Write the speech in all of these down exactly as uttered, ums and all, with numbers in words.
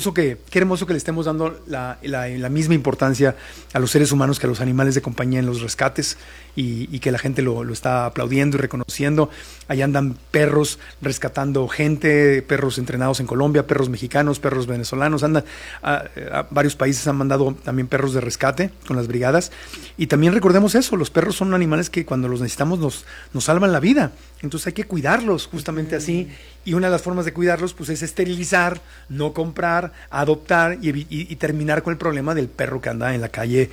hermoso que, qué hermoso que le estemos dando la, la, la misma importancia a los seres humanos que a los animales de compañía en los rescates y, y que la gente lo, lo está aplaudiendo y reconociendo. Ahí andan perros rescatando gente, perros entrenados en Colombia, perros mexicanos, perros venezolanos, andan a, a varios países han mandado también perros de rescate con las brigadas. Y también recordemos eso, los perros son animales que cuando los necesitamos nos, nos salvan la vida. Entonces hay que cuidarlos justamente así, y una de las formas de cuidarlos pues es esterilizar, no comprar, adoptar y, y, y terminar con el problema del perro que anda en la calle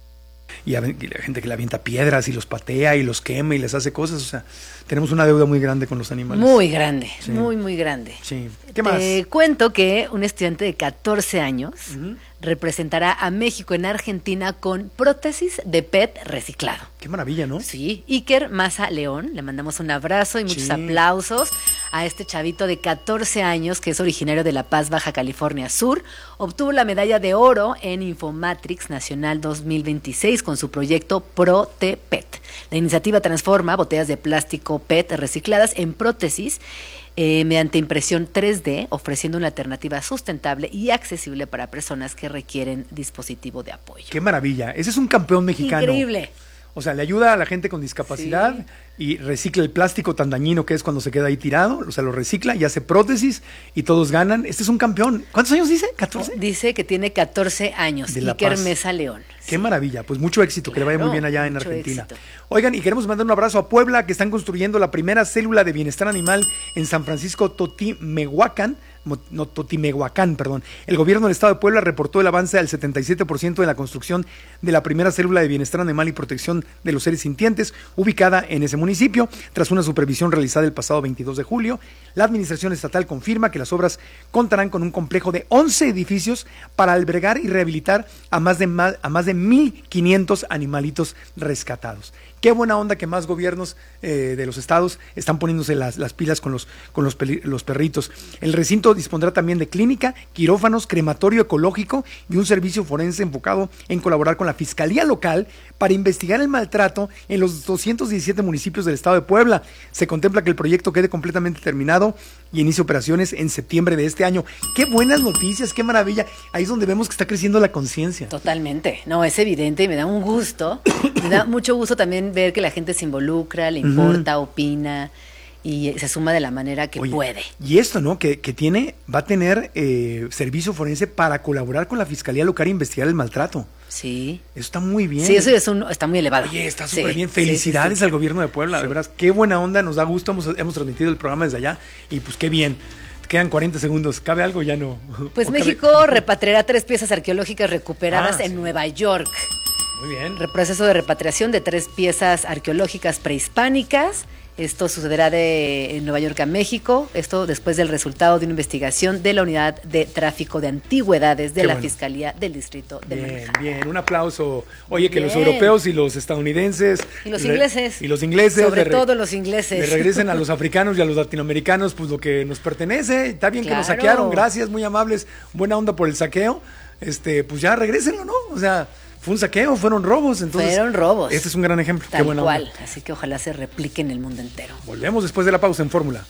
y, a, y la gente que le avienta piedras y los patea y los quema y les hace cosas. O sea, tenemos una deuda muy grande con los animales. Muy grande, sí. muy, muy grande. Sí. ¿Qué más? Te cuento que un estudiante de catorce años Uh-huh. representará a México en Argentina con prótesis de P E T reciclado. Qué maravilla, ¿no? Sí, Iker Maza León, le mandamos un abrazo y muchos Sí. aplausos a este chavito de catorce años que es originario de La Paz, Baja California Sur. Obtuvo la medalla de oro en Infomatrix Nacional dos mil veintiséis con su proyecto ProTePet. La iniciativa transforma botellas de plástico P E T recicladas en prótesis Eh, mediante impresión tres D, ofreciendo una alternativa sustentable y accesible para personas que requieren dispositivo de apoyo. Qué maravilla. Ese es un campeón mexicano. Increíble. O sea, le ayuda a la gente con discapacidad Sí. y recicla el plástico tan dañino que es cuando se queda ahí tirado. O sea, lo recicla y hace prótesis y todos ganan. Este es un campeón. ¿Cuántos años dice? ¿catorce? Dice que tiene catorce años. De La Iker Paz. Mesa León. Qué Sí. maravilla, pues mucho éxito, que le vaya muy Claro, bien allá en mucho Argentina. éxito. Oigan, y queremos mandar un abrazo a Puebla, que están construyendo la primera célula de bienestar animal en San Francisco Totimehuacán, mo- no, Totimehuacán, perdón. El gobierno del estado de Puebla reportó el avance al setenta y siete por ciento de la construcción de la primera célula de bienestar animal y protección de los seres sintientes, ubicada en ese municipio, tras una supervisión realizada el pasado veintidós de julio. La administración estatal confirma que las obras contarán con un complejo de once edificios para albergar y rehabilitar a más de, ma- a más de mil quinientos animalitos rescatados. Qué buena onda que más gobiernos eh, de los estados están poniéndose las, las pilas con los, con los, peli- los perritos. El recinto dispondrá también de clínica, quirófanos, crematorio ecológico y un servicio forense enfocado en colaborar con la Fiscalía Local para investigar el maltrato en los doscientos diecisiete municipios del estado de Puebla. Se contempla que el proyecto quede completamente terminado y inicie operaciones en septiembre de este año. Qué buenas noticias, qué maravilla. Ahí es donde vemos que está creciendo la conciencia. Totalmente, no, es evidente y me da un gusto, me da mucho gusto también ver que la gente se involucra, le importa, uh-huh. opina y se suma de la manera que Oye, puede. Y esto, ¿no? Que, que tiene, va a tener eh, servicio forense para colaborar con la Fiscalía Local e investigar el maltrato. Sí. Eso está muy bien. Sí, eso es un, está muy elevado. Oye, está súper sí, bien. Felicidades sí, sí, sí. al gobierno de Puebla, sí. De verdad. Qué buena onda, nos da gusto, hemos, hemos transmitido el programa desde allá y pues qué bien. Quedan cuarenta segundos. ¿Cabe algo? Ya no. Pues ¿O México cabe? repatriará tres piezas arqueológicas recuperadas Ah, en sí. Nueva York. Muy bien. Proceso de repatriación de tres piezas arqueológicas prehispánicas. Esto sucederá de en Nueva York a México. Esto después del resultado de una investigación de la Unidad de Tráfico de Antigüedades de Qué la bueno. Fiscalía del Distrito de Bien, Manhattan. bien, un aplauso. Oye, que los Bien. europeos y los estadounidenses Y los re- ingleses. y los ingleses Sobre le re- todo los ingleses. le regresen a los africanos y a los latinoamericanos pues lo que nos pertenece. Está bien que nos Claro. saquearon, gracias, muy amables, buena onda por el saqueo. Este, pues ya regrésenlo, ¿no? O sea, fue un saqueo, fueron robos, entonces Fueron robos. Este es un gran ejemplo. Tal Qué buena cual. onda. Así que ojalá se replique en el mundo entero. Volvemos después de la pausa en Fórmula.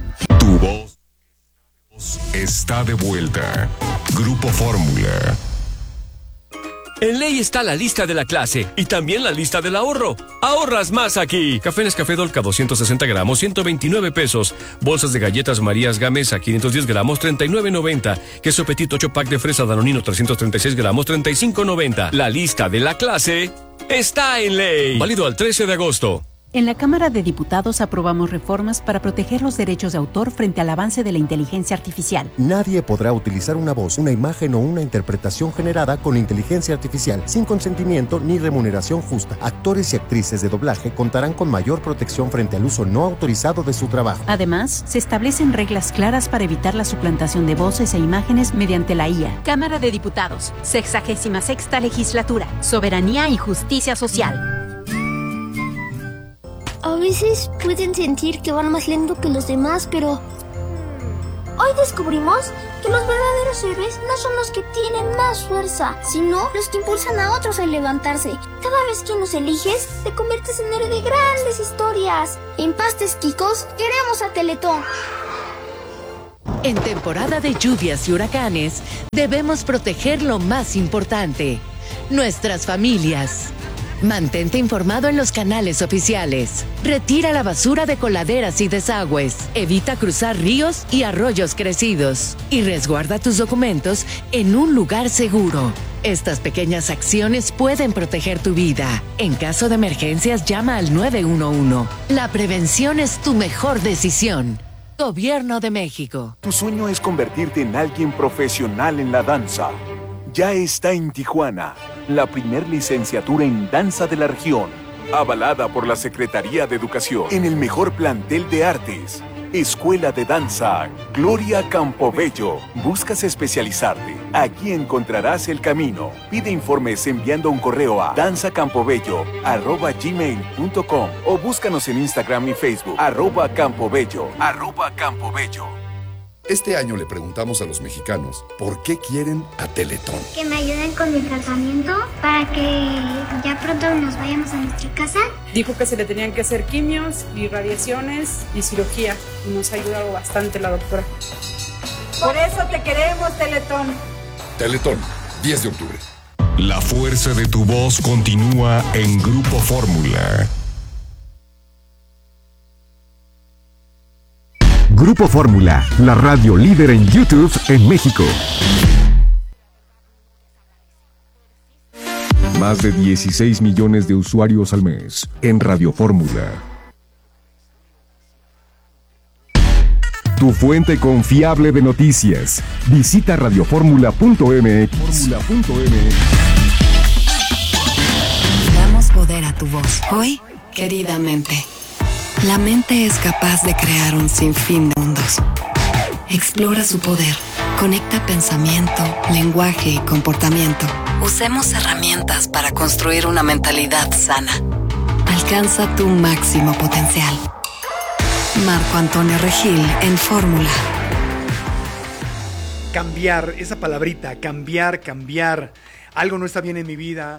Tu voz está de vuelta. Grupo Fórmula. En Ley está la lista de la clase y también la lista del ahorro. Ahorras más aquí. Café Nescafé Dolca doscientos sesenta gramos, ciento veintinueve pesos. Bolsas de galletas Marías Gamesa, quinientos diez gramos, treinta y nueve noventa. Queso Petit ocho pack de fresa Danonino, trescientos treinta y seis gramos, treinta y cinco noventa. La lista de la clase está en Ley. Válido al trece de agosto. En la Cámara de Diputados aprobamos reformas para proteger los derechos de autor frente al avance de la inteligencia artificial. Nadie podrá utilizar una voz, una imagen o una interpretación generada con inteligencia artificial sin consentimiento ni remuneración justa. Actores y actrices de doblaje contarán con mayor protección frente al uso no autorizado de su trabajo. Además, se establecen reglas claras para evitar la suplantación de voces e imágenes mediante la I A. Cámara de Diputados, sexagésima sexta legislatura, soberanía y justicia social. A veces pueden sentir que van más lento que los demás, pero hoy descubrimos que los verdaderos héroes no son los que tienen más fuerza, sino los que impulsan a otros a levantarse. Cada vez que nos eliges, te conviertes en héroe de grandes historias. En Pastes Quicos queremos a Teletón. En temporada de lluvias y huracanes, debemos proteger lo más importante, nuestras familias. Mantente informado en los canales oficiales. Retira la basura de coladeras y desagües. Evita cruzar ríos y arroyos crecidos. Y resguarda tus documentos en un lugar seguro. Estas pequeñas acciones pueden proteger tu vida. En caso de emergencias, llama al nueve uno uno. La prevención es tu mejor decisión. Gobierno de México. Tu sueño es convertirte en alguien profesional en la danza. Ya está en Tijuana, la primer licenciatura en danza de la región, avalada por la Secretaría de Educación, en el mejor plantel de artes. Escuela de Danza Gloria Campobello. ¿Buscas especializarte? Aquí encontrarás el camino. Pide informes enviando un correo a danzacampobello arroba gmail punto com o búscanos en Instagram y Facebook arroba campobello, arroba campobello. Este año le preguntamos a los mexicanos por qué quieren a Teletón. Que me ayuden con mi tratamiento para que ya pronto nos vayamos a nuestra casa. Dijo que se le tenían que hacer quimios y radiaciones y cirugía. Y nos ha ayudado bastante la doctora. Por eso te queremos, Teletón. Teletón, diez de octubre. La fuerza de tu voz continúa en Grupo Fórmula. Grupo Fórmula, la radio líder en YouTube en México. Más de dieciséis millones de usuarios al mes en Radio Fórmula. Tu fuente confiable de noticias. Visita radioformula punto m x. Damos poder a tu voz. Hoy, querida mente. La mente es capaz de crear un sinfín de mundos. Explora su poder. Conecta pensamiento, lenguaje y comportamiento. Usemos herramientas para construir una mentalidad sana. Alcanza tu máximo potencial. Marco Antonio Regil en Fórmula. Cambiar, esa palabrita, cambiar, cambiar. Algo no está bien en mi vida.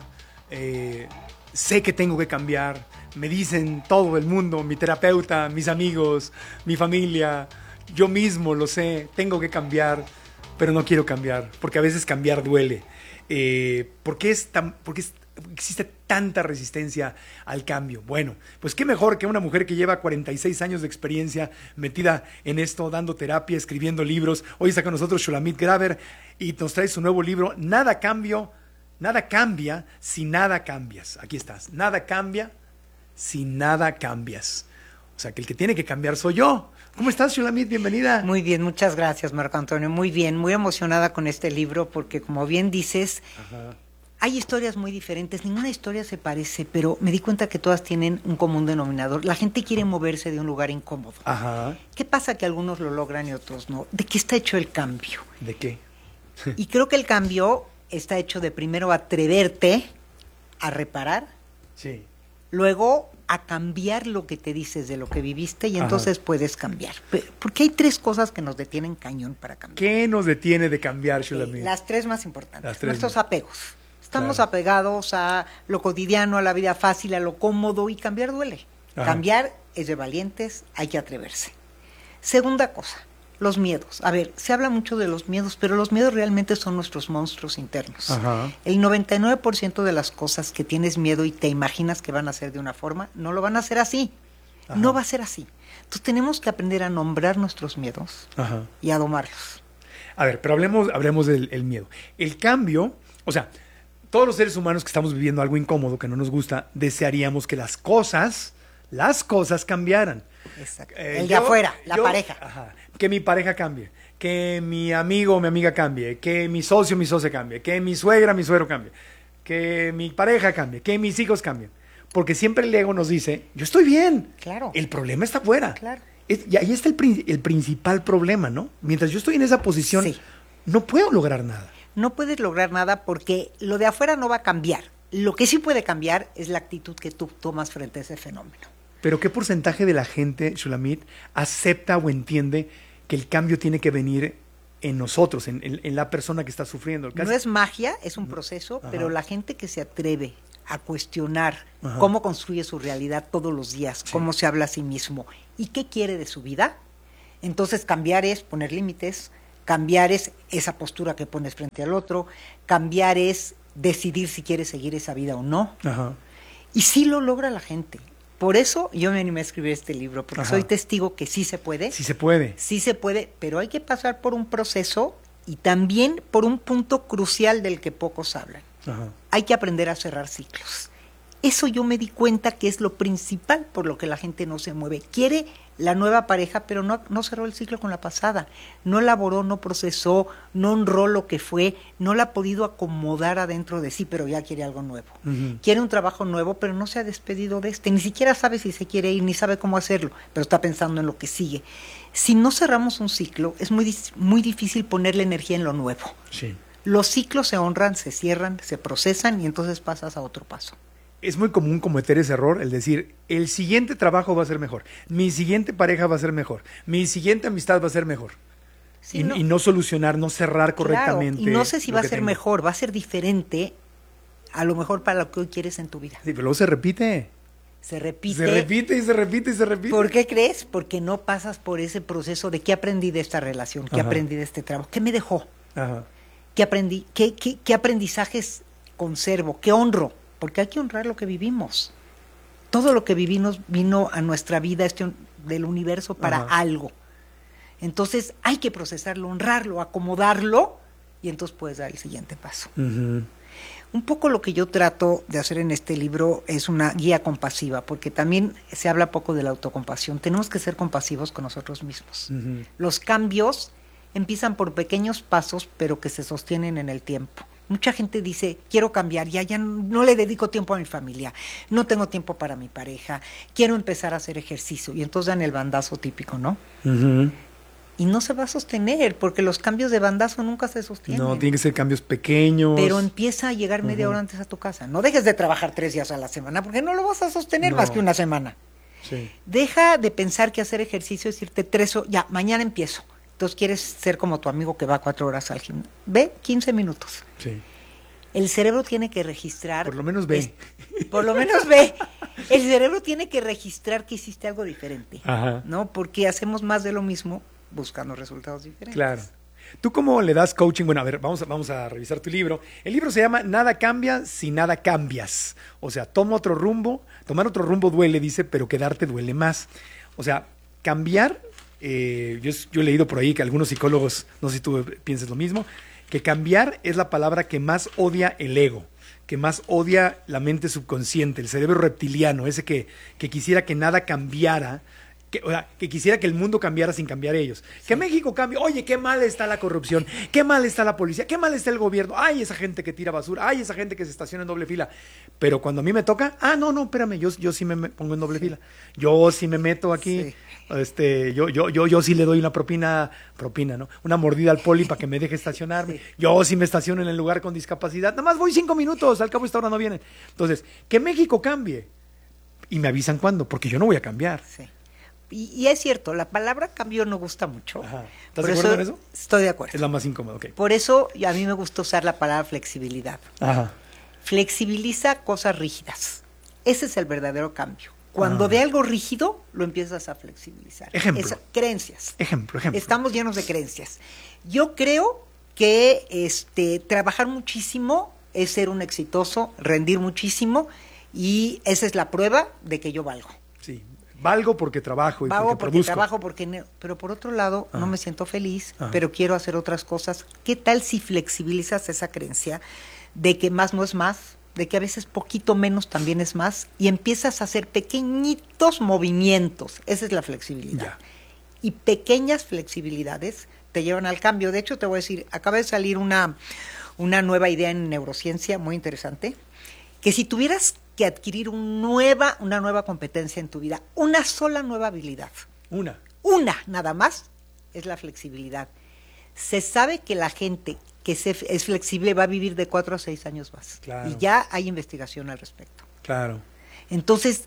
Eh, sé que tengo que cambiar. Me dicen todo el mundo, mi terapeuta, mis amigos, mi familia, yo mismo lo sé, tengo que cambiar, pero no quiero cambiar, porque a veces cambiar duele. Eh, ¿por qué es tan, por qué es, existe tanta resistencia al cambio? Bueno, pues qué mejor que una mujer que lleva cuarenta y seis años de experiencia metida en esto, dando terapia, escribiendo libros. Hoy está con nosotros Shulamit Graver y nos trae su nuevo libro, Nada Cambio, Nada Cambia si Nada Cambias. Aquí estás, Nada Cambia si nada cambias. O sea, que el que tiene que cambiar soy yo. ¿Cómo estás, Shulamit? Bienvenida. Muy bien, muchas gracias, Marco Antonio. Muy bien, muy emocionada con este libro porque, como bien dices, Ajá. hay historias muy diferentes. Ninguna historia se parece, pero me di cuenta que todas tienen un común denominador. La gente quiere moverse de un lugar incómodo. Ajá. ¿Qué pasa que algunos lo logran y otros no? ¿De qué está hecho el cambio? ¿De qué? Y creo que el cambio está hecho de primero atreverte a reparar. Sí. Luego a cambiar lo que te dices de lo que viviste y entonces Ajá. puedes cambiar. Porque hay tres cosas que nos detienen cañón para cambiar. ¿Qué nos detiene de cambiar, Shulamit? Eh, las tres más importantes. Las tres Nuestros más. apegos. Estamos Claro. apegados a lo cotidiano, a la vida fácil, a lo cómodo, y cambiar duele. Ajá. Cambiar es de valientes, hay que atreverse. Segunda cosa, los miedos. A ver, se habla mucho de los miedos, pero los miedos realmente son nuestros monstruos internos. Ajá. El noventa y nueve por ciento de las cosas que tienes miedo y te imaginas que van a ser de una forma, no lo van a hacer así. Ajá. No va a ser así. Entonces tenemos que aprender a nombrar nuestros miedos Ajá. y a domarlos. A ver, pero hablemos, hablemos del el miedo. El cambio, o sea, todos los seres humanos que estamos viviendo algo incómodo, que no nos gusta, desearíamos que las cosas, las cosas cambiaran. Exacto. Eh, el de yo, afuera, la yo, pareja. Ajá, que mi pareja cambie, que mi amigo o mi amiga cambie, que mi socio o mi socia cambie, que mi suegra mi suegro cambie, que mi pareja cambie, que mis hijos cambien. Porque siempre el ego nos dice, yo estoy bien. Claro. El problema está afuera. Claro. Es, y ahí está el, el principal problema, ¿no? Mientras yo estoy en esa posición, sí. no puedo lograr nada. No puedes lograr nada porque lo de afuera no va a cambiar. Lo que sí puede cambiar es la actitud que tú tomas frente a ese fenómeno. Pero ¿qué porcentaje de la gente, Shulamit, acepta o entiende que el cambio tiene que venir en nosotros, en, en, en la persona que está sufriendo? No es magia, es un proceso, Ajá. pero la gente que se atreve a cuestionar Ajá. cómo construye su realidad todos los días, sí. cómo se habla a sí mismo y qué quiere de su vida, Entonces cambiar es poner límites, cambiar es esa postura que pones frente al otro, cambiar es decidir si quieres seguir esa vida o no. Ajá. Y sí lo logra la gente. Por eso yo me animé a escribir este libro, porque Ajá. soy testigo que sí se puede. Sí se puede. Sí se puede, pero hay que pasar por un proceso y también por un punto crucial del que pocos hablan. Ajá. Hay que aprender a cerrar ciclos. Eso yo me di cuenta que es lo principal por lo que la gente no se mueve. Quiere la nueva pareja, pero no, no cerró el ciclo con la pasada. No elaboró, no procesó, no honró lo que fue, no la ha podido acomodar adentro de sí, pero ya quiere algo nuevo. Uh-huh. Quiere un trabajo nuevo, pero no se ha despedido de este. Ni siquiera sabe si se quiere ir, ni sabe cómo hacerlo, pero está pensando en lo que sigue. Si no cerramos un ciclo, es muy, muy difícil ponerle energía en lo nuevo. Sí. Los ciclos se honran, se cierran, se procesan y entonces pasas a otro paso. Es muy común cometer ese error, el decir, el siguiente trabajo va a ser mejor, mi siguiente pareja va a ser mejor, mi siguiente amistad va a ser mejor. Sí, y, no. y no solucionar, no cerrar correctamente. Claro, y no sé si lo va a que ser tengo. mejor, va a ser diferente, a lo mejor para lo que hoy quieres en tu vida. Sí, pero luego se repite. Se repite. Se repite y se repite y se repite. ¿Por qué crees? Porque no pasas por ese proceso de qué aprendí de esta relación, qué Ajá. aprendí de este trabajo, qué me dejó, Ajá. qué aprendí, qué, qué, qué aprendizajes conservo, qué honro. Porque hay que honrar lo que vivimos. Todo lo que vivimos vino a nuestra vida este, del universo para Ajá. algo. Entonces hay que procesarlo, honrarlo, acomodarlo y entonces puedes dar el siguiente paso. Uh-huh. Un poco lo que yo trato de hacer en este libro es una guía compasiva, porque también se habla poco de la autocompasión. Tenemos que ser compasivos con nosotros mismos. Uh-huh. Los cambios empiezan por pequeños pasos, pero que se sostienen en el tiempo. Mucha gente dice, quiero cambiar, ya, ya no le dedico tiempo a mi familia, no tengo tiempo para mi pareja, quiero empezar a hacer ejercicio. Y entonces dan el bandazo típico, ¿no? Uh-huh. Y no se va a sostener, porque los cambios de bandazo nunca se sostienen. No, tienen que ser cambios pequeños. Pero empieza a llegar media Uh-huh. hora antes a tu casa. No dejes de trabajar tres días a la semana, porque no lo vas a sostener No. más que una semana. Sí. Deja de pensar que hacer ejercicio es irte tres horas, ya, mañana empiezo. Entonces quieres ser como tu amigo que va cuatro horas al gimnasio. Ve quince minutos. Sí. El cerebro tiene que registrar. Por lo menos ve. Es, por lo menos ve. El cerebro tiene que registrar que hiciste algo diferente. Ajá. ¿No? Porque hacemos más de lo mismo buscando resultados diferentes. Claro. ¿Tú cómo le das coaching? Bueno, a ver, vamos a, vamos a revisar tu libro. El libro se llama Nada cambia si nada cambias. O sea, toma otro rumbo. Tomar otro rumbo duele, dice, pero quedarte duele más. O sea, cambiar. Eh, yo, yo he leído por ahí que algunos psicólogos, no sé si tú piensas lo mismo, que cambiar es la palabra que más odia el ego, que más odia la mente subconsciente, el cerebro reptiliano, ese que, que quisiera que nada cambiara, que, o sea, que quisiera que el mundo cambiara sin cambiar ellos. Sí. Que México cambie. Oye, qué mal está la corrupción, qué mal está la policía, qué mal está el gobierno. Ay, esa gente que tira basura, ay, esa gente que se estaciona en doble fila. Pero cuando a mí me toca, ah, no, no, espérame, yo, yo sí me, me pongo en doble sí. fila. Yo sí me meto aquí. Sí. Este, yo, yo, yo, yo sí le doy una propina, propina, ¿no? Una mordida al poli para que me deje estacionarme. Sí. Yo sí me estaciono en el lugar con discapacidad. Nada más voy cinco minutos, al cabo esta hora no vienen. Entonces, que México cambie. Y me avisan cuándo, porque yo no voy a cambiar. Sí. Y, y es cierto, la palabra cambio no gusta mucho. Ajá. ¿Estás de acuerdo con eso? Estoy de acuerdo. Es la más incómoda, ok. Por eso a mí me gusta usar la palabra flexibilidad. Ajá. Flexibiliza cosas rígidas. Ese es el verdadero cambio. Cuando ah. de algo rígido, lo empiezas a flexibilizar. Ejemplo. Esa, creencias. Ejemplo, ejemplo. Estamos llenos de creencias. Yo creo que este, trabajar muchísimo es ser un exitoso, rendir muchísimo, y esa es la prueba de que yo valgo. Sí, valgo porque trabajo y valgo porque, porque produzco. trabajo, porque ne- pero por otro lado, ah. no me siento feliz, ah. pero quiero hacer otras cosas. ¿Qué tal si flexibilizas esa creencia de que más no es más? De que a veces poquito menos también es más, y empiezas a hacer pequeñitos movimientos. Esa es la flexibilidad. Ya. Y pequeñas flexibilidades te llevan al cambio. De hecho, te voy a decir, acaba de salir una, una nueva idea en neurociencia muy interesante, que si tuvieras que adquirir un nueva, una nueva competencia en tu vida, una sola nueva habilidad. Una. Una, nada más, es la flexibilidad. Se sabe que la gente que se, es flexible va a vivir de cuatro a seis años más. Claro. Y ya hay investigación al respecto. Claro. Entonces,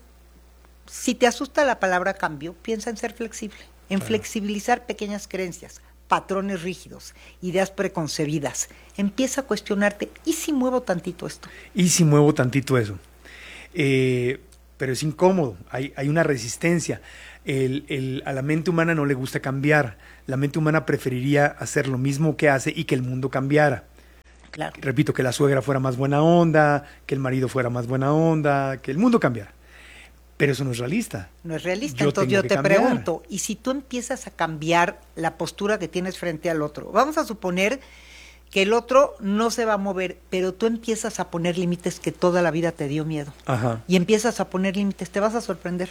si te asusta la palabra cambio, piensa en ser flexible, en claro. flexibilizar pequeñas creencias, patrones rígidos, ideas preconcebidas. Empieza a cuestionarte, ¿y si muevo tantito esto? ¿Y si muevo tantito eso? Eh, pero es incómodo, hay, hay una resistencia. el, el, a la mente humana no le gusta cambiar. La mente humana preferiría hacer lo mismo que hace y que el mundo cambiara. Claro. Repito, que la suegra fuera más buena onda, que el marido fuera más buena onda, que el mundo cambiara. Pero eso no es realista. No es realista. Yo Entonces yo te cambiar. pregunto, ¿y si tú empiezas a cambiar la postura que tienes frente al otro? Vamos a suponer que el otro no se va a mover, pero tú empiezas a poner límites que toda la vida te dio miedo. Ajá. Y empiezas a poner límites, te vas a sorprender.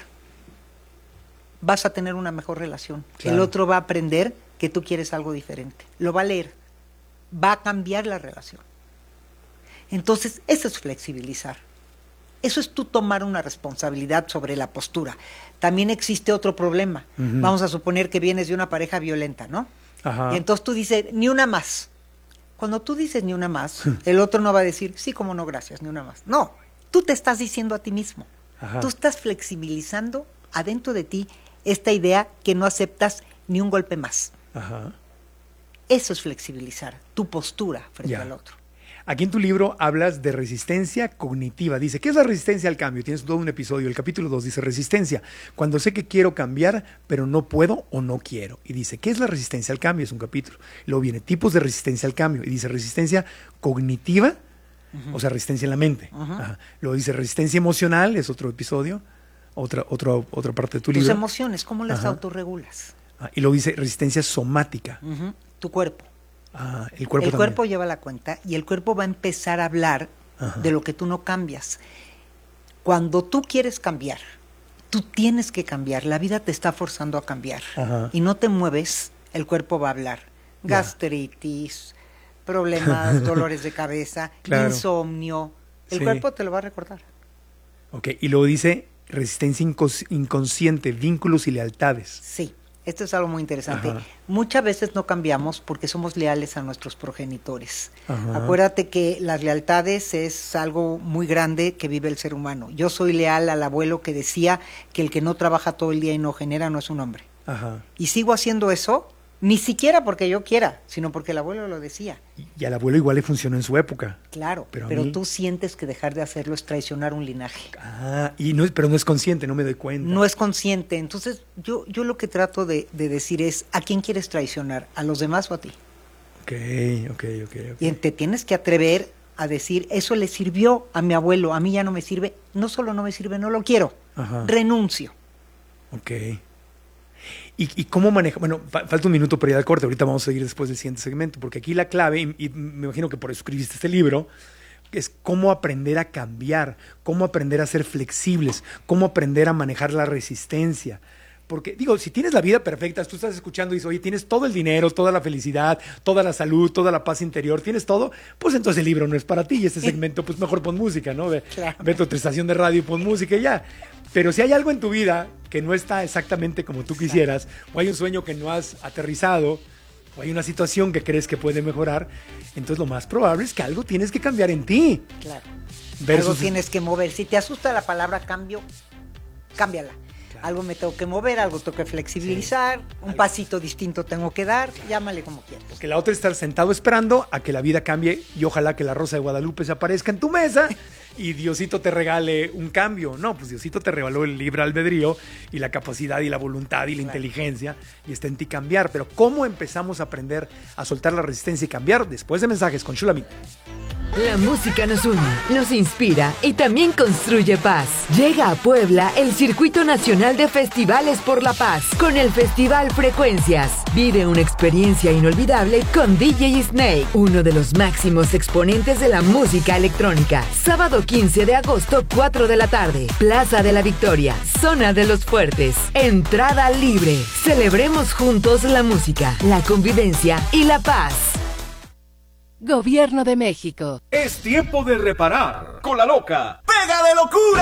Vas a tener una mejor relación. Claro. El otro va a aprender que tú quieres algo diferente. Lo va a leer. Va a cambiar la relación. Entonces, eso es flexibilizar. Eso es tú tomar una responsabilidad sobre la postura. También existe otro problema. Uh-huh. Vamos a suponer que vienes de una pareja violenta, ¿no? Ajá. Y entonces tú dices, ni una más. Cuando tú dices ni una más, el otro no va a decir, sí, cómo no, gracias, ni una más. No, tú te estás diciendo a ti mismo. Ajá. Tú estás flexibilizando adentro de ti esta idea que no aceptas ni un golpe más. Ajá. Eso es flexibilizar tu postura frente ya. al otro. Aquí en tu libro hablas de resistencia cognitiva. Dice, ¿qué es la resistencia al cambio? Tienes todo un episodio. El capítulo dos dice, resistencia. Cuando sé que quiero cambiar, pero no puedo o no quiero. Y dice, ¿qué es la resistencia al cambio? Es un capítulo. Luego viene, tipos de resistencia al cambio. Y dice, resistencia cognitiva, uh-huh. o sea, resistencia en la mente. Uh-huh. Ajá. Luego dice, resistencia emocional, es otro episodio. Otra, otra, otra parte de tu Tus libro. Tus emociones, ¿cómo las Ajá. autorregulas? Ah, y luego dice, resistencia somática. Uh-huh. Tu cuerpo. Ah, el cuerpo, el también. cuerpo lleva la cuenta y el cuerpo va a empezar a hablar Ajá. de lo que tú no cambias. Cuando tú quieres cambiar, tú tienes que cambiar. La vida te está forzando a cambiar. Ajá. Y no te mueves, el cuerpo va a hablar. Ya. Gastritis, problemas, dolores de cabeza, claro. insomnio. El sí. cuerpo te lo va a recordar. Ok, y luego dice resistencia incons- inconsciente, vínculos y lealtades. Sí. Esto es algo muy interesante. Ajá. Muchas veces no cambiamos porque somos leales a nuestros progenitores. Ajá. Acuérdate que las lealtades es algo muy grande que vive el ser humano. Yo soy leal al abuelo que decía que el que no trabaja todo el día y no genera no es un hombre. Ajá. Y sigo haciendo eso, ni siquiera porque yo quiera, sino porque el abuelo lo decía. Y, y al abuelo igual le funcionó en su época. Claro, pero, pero mí... tú sientes que dejar de hacerlo es traicionar un linaje. Ah, y no es, pero no es consciente, no me doy cuenta. No es consciente. Entonces, yo, yo lo que trato de, de decir es, ¿a quién quieres traicionar? ¿A los demás o a ti? Ok, ok, ok. okay. Y te tienes que atrever a decir, eso le sirvió a mi abuelo, a mí ya no me sirve. No solo no me sirve, no lo quiero. Ajá. Renuncio. Ok. ¿Y, y cómo maneja? Bueno, fa- falta un minuto para ir al corte. Ahorita vamos a seguir después del siguiente segmento, porque aquí la clave, y, y me imagino que por eso escribiste este libro, es cómo aprender a cambiar, cómo aprender a ser flexibles, cómo aprender a manejar la resistencia. Porque, digo, si tienes la vida perfecta, tú estás escuchando y dices, oye, tienes todo el dinero, toda la felicidad, toda la salud, toda la paz interior, tienes todo, pues entonces el libro no es para ti y este segmento, pues mejor pon música, ¿no? Ve, claro. ve tu otra estación de radio y pon música y ya. Pero si hay algo en tu vida que no está exactamente como tú quisieras, o hay un sueño que no has aterrizado, o hay una situación que crees que puede mejorar, entonces lo más probable es que algo tienes que cambiar en ti. Claro. Versus... Algo tienes que mover. Si te asusta la palabra cambio, cámbiala. Claro. Algo me tengo que mover, algo tengo que flexibilizar, sí. un algo. pasito distinto tengo que dar, claro. llámale como quieras. Porque la otra es estar sentado esperando a que la vida cambie y ojalá que la rosa de Guadalupe se aparezca en tu mesa y Diosito te regale un cambio. No, pues Diosito te regaló el libre albedrío y la capacidad y la voluntad y la claro. inteligencia y está en ti cambiar. Pero ¿cómo empezamos a aprender a soltar la resistencia y cambiar? Después de mensajes con Shulamit. La música nos une, nos inspira y también construye paz. Llega a Puebla el Circuito Nacional de Festivales por la Paz con el Festival Frecuencias. Vive una experiencia inolvidable con D J Snake, uno de los máximos exponentes de la música electrónica. Sábado quince de agosto, cuatro de la tarde. Plaza de la Victoria, Zona de los Fuertes. Entrada libre. Celebremos juntos la música, la convivencia y la paz. Gobierno de México. Es tiempo de reparar con la loca ¡Pega de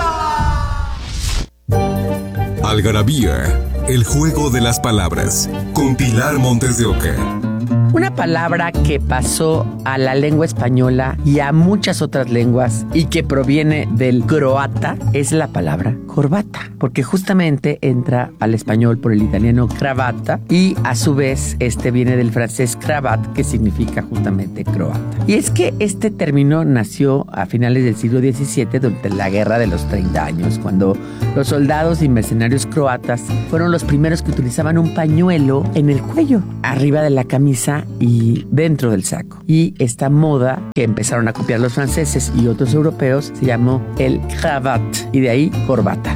locura! Algarabía, el juego de las palabras, con Pilar Montes de Oca. Una palabra que pasó a la lengua española y a muchas otras lenguas y que proviene del croata es la palabra corbata, porque justamente entra al español por el italiano cravata y a su vez este viene del francés cravat, que significa justamente croata. Y es que este término nació a finales del siglo diecisiete durante la Guerra de los treinta años, cuando los soldados y mercenarios croatas fueron los primeros que utilizaban un pañuelo en el cuello, arriba de la camisa y dentro del saco. Y esta moda que empezaron a copiar los franceses y otros europeos se llamó el cravat y de ahí corbata.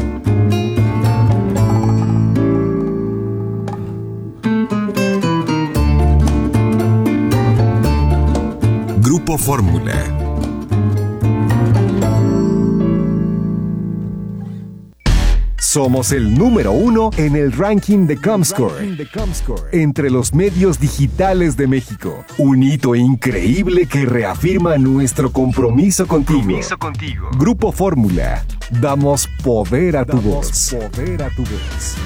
Grupo Fórmula. Somos el número uno en el ranking de Comscore, entre los medios digitales de México. Un hito increíble que reafirma nuestro compromiso contigo. Compromiso contigo. Grupo Fórmula. Damos poder a tu voz. Poder a tu voz.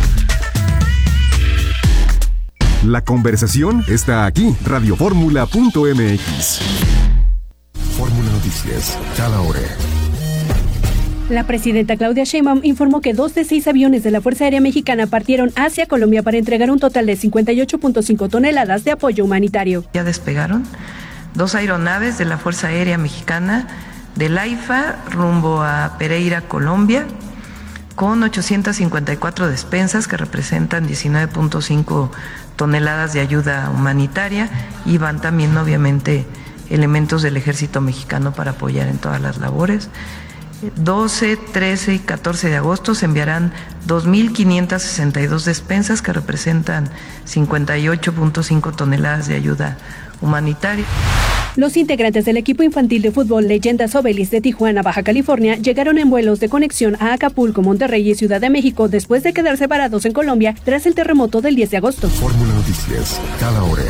La conversación está aquí. radioformula punto m x. Fórmula Noticias. Cada hora. La presidenta Claudia Sheinbaum informó que dos de seis aviones de la Fuerza Aérea Mexicana partieron hacia Colombia para entregar un total de cincuenta y ocho punto cinco toneladas de apoyo humanitario. Ya despegaron dos aeronaves de la Fuerza Aérea Mexicana del AIFA rumbo a Pereira, Colombia, con ochocientas cincuenta y cuatro despensas que representan diecinueve punto cinco toneladas de ayuda humanitaria, y van también obviamente elementos del Ejército Mexicano para apoyar en todas las labores. doce, trece y catorce de agosto se enviarán dos mil quinientas sesenta y dos despensas que representan cincuenta y ocho punto cinco toneladas de ayuda humanitaria. Los integrantes del equipo infantil de fútbol Leyendas Obelis de Tijuana, Baja California, llegaron en vuelos de conexión a Acapulco, Monterrey y Ciudad de México después de quedar separados en Colombia tras el terremoto del diez de agosto. Fórmula Noticias, cada hora.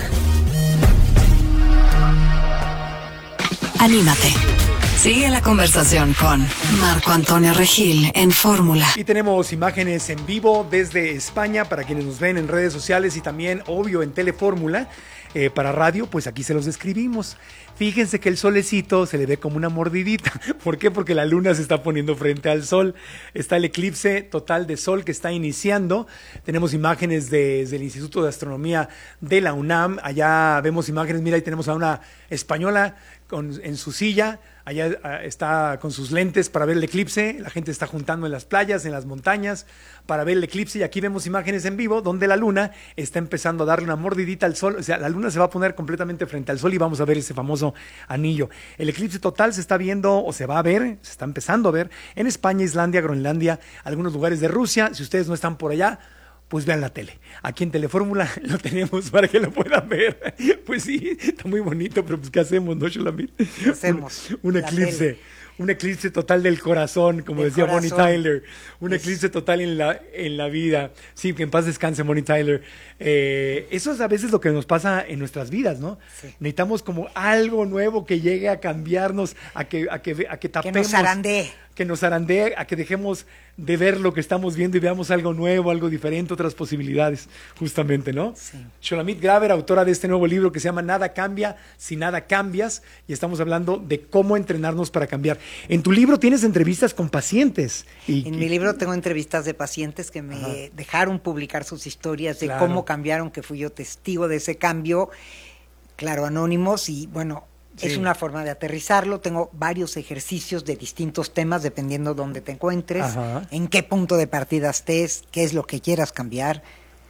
Anímate. Sigue la conversación con Marco Antonio Regil en Fórmula. Y tenemos imágenes en vivo desde España para quienes nos ven en redes sociales y también, obvio, en Telefórmula. Eh, para radio, pues aquí se los describimos. Fíjense que el solecito se le ve como una mordidita. ¿Por qué? Porque la luna se está poniendo frente al sol. Está el eclipse total de sol que está iniciando. Tenemos imágenes de, desde el Instituto de Astronomía de la UNAM. Allá vemos imágenes, mira, ahí tenemos a una española con, en su silla. Allá está con sus lentes para ver el eclipse. La gente está juntando en las playas, en las montañas, para ver el eclipse. Y aquí vemos imágenes en vivo donde la luna está empezando a darle una mordidita al sol. O sea, la luna se va a poner completamente frente al sol y vamos a ver ese famoso anillo. El eclipse total se está viendo o se va a ver, se está empezando a ver en España, Islandia, Groenlandia, algunos lugares de Rusia. Si ustedes no están por allá, pues vean la tele. Aquí en Telefórmula lo tenemos para que lo puedan ver. Pues sí, está muy bonito, pero pues ¿qué hacemos, no, Shulamit? ¿Qué hacemos? Un, un eclipse, un eclipse total del corazón, como del decía corazón. Bonnie Tyler. Un Es... eclipse total en la, en la vida. Sí, que en paz descanse Bonnie Tyler. Eh, eso es a veces lo que nos pasa en nuestras vidas, ¿no? Sí. Necesitamos como algo nuevo que llegue a cambiarnos, a que, a que, a que tapemos. Que nos zarandee. Que nos zarandee, a que dejemos de ver lo que estamos viendo y veamos algo nuevo, algo diferente, otras posibilidades, justamente, ¿no? Sí. Shulamit Graver, autora de este nuevo libro que se llama Nada cambia si nada cambias, y estamos hablando de cómo entrenarnos para cambiar. En tu libro tienes entrevistas con pacientes. Y, en y... mi libro tengo entrevistas de pacientes que me Ajá. dejaron publicar sus historias de claro. cómo cambiaron, que fui yo testigo de ese cambio, claro, anónimos, y bueno... Sí. Es una forma de aterrizarlo. Tengo varios ejercicios de distintos temas, dependiendo dónde te encuentres, Ajá. en qué punto de partida estés, qué es lo que quieras cambiar.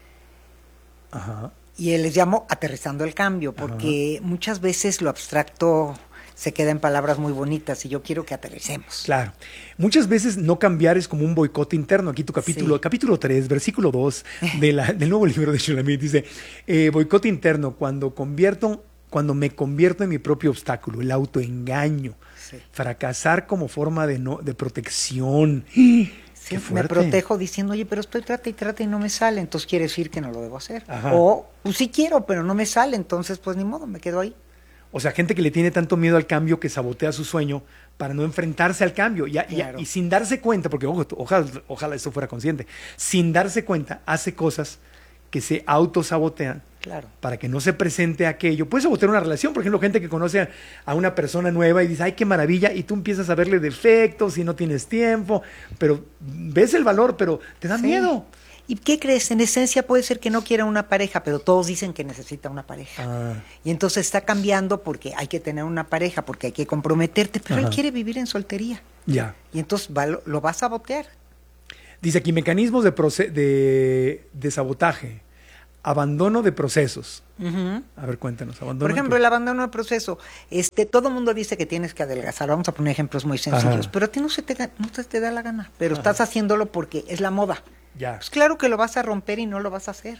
Ajá. Y les llamo aterrizando el cambio, porque Ajá. muchas veces lo abstracto se queda en palabras muy bonitas y yo quiero que aterricemos. Claro. Muchas veces no cambiar es como un boicot interno. Aquí tu capítulo, sí. capítulo tres, versículo dos de la, del nuevo libro de Shulamit dice, eh, boicot interno, cuando convierto... cuando me convierto en mi propio obstáculo, el autoengaño, sí. fracasar como forma de no de protección. Sí, me protejo diciendo, oye, pero estoy trata y trata y no me sale, entonces quiere decir que no lo debo hacer. Ajá. O, pues sí quiero, pero no me sale, entonces pues ni modo, me quedo ahí. O sea, gente que le tiene tanto miedo al cambio que sabotea su sueño para no enfrentarse al cambio. Y, claro. y, y sin darse cuenta, porque ojo, ojalá, ojalá eso fuera consciente, sin darse cuenta, hace cosas que se autosabotean. Claro. Para que no se presente aquello. Puedes sabotear una relación, por ejemplo, gente que conoce a, a una persona nueva y dice, ay, qué maravilla, y tú empiezas a verle defectos y no tienes tiempo, pero ves el valor, pero te da Sí. miedo. ¿Y qué crees? En esencia puede ser que no quiera una pareja, pero todos dicen que necesita una pareja. Ah, Y entonces está cambiando porque hay que tener una pareja, porque hay que comprometerte, pero Ajá. él quiere vivir en soltería. ya. Y entonces va, lo, lo va a sabotear. Dice aquí, mecanismos de, proce- de, de sabotaje, abandono de procesos. Ujú. A ver, cuéntanos. Abandono Por de ejemplo, el abandono del proceso. Este, todo el mundo dice que tienes que adelgazar. Vamos a poner ejemplos muy sencillos. Ajá. Pero a ti no se te, ga- no se te da la gana. Pero Ajá. estás haciéndolo porque es la moda. Ya. Pues claro que lo vas a romper y no lo vas a hacer.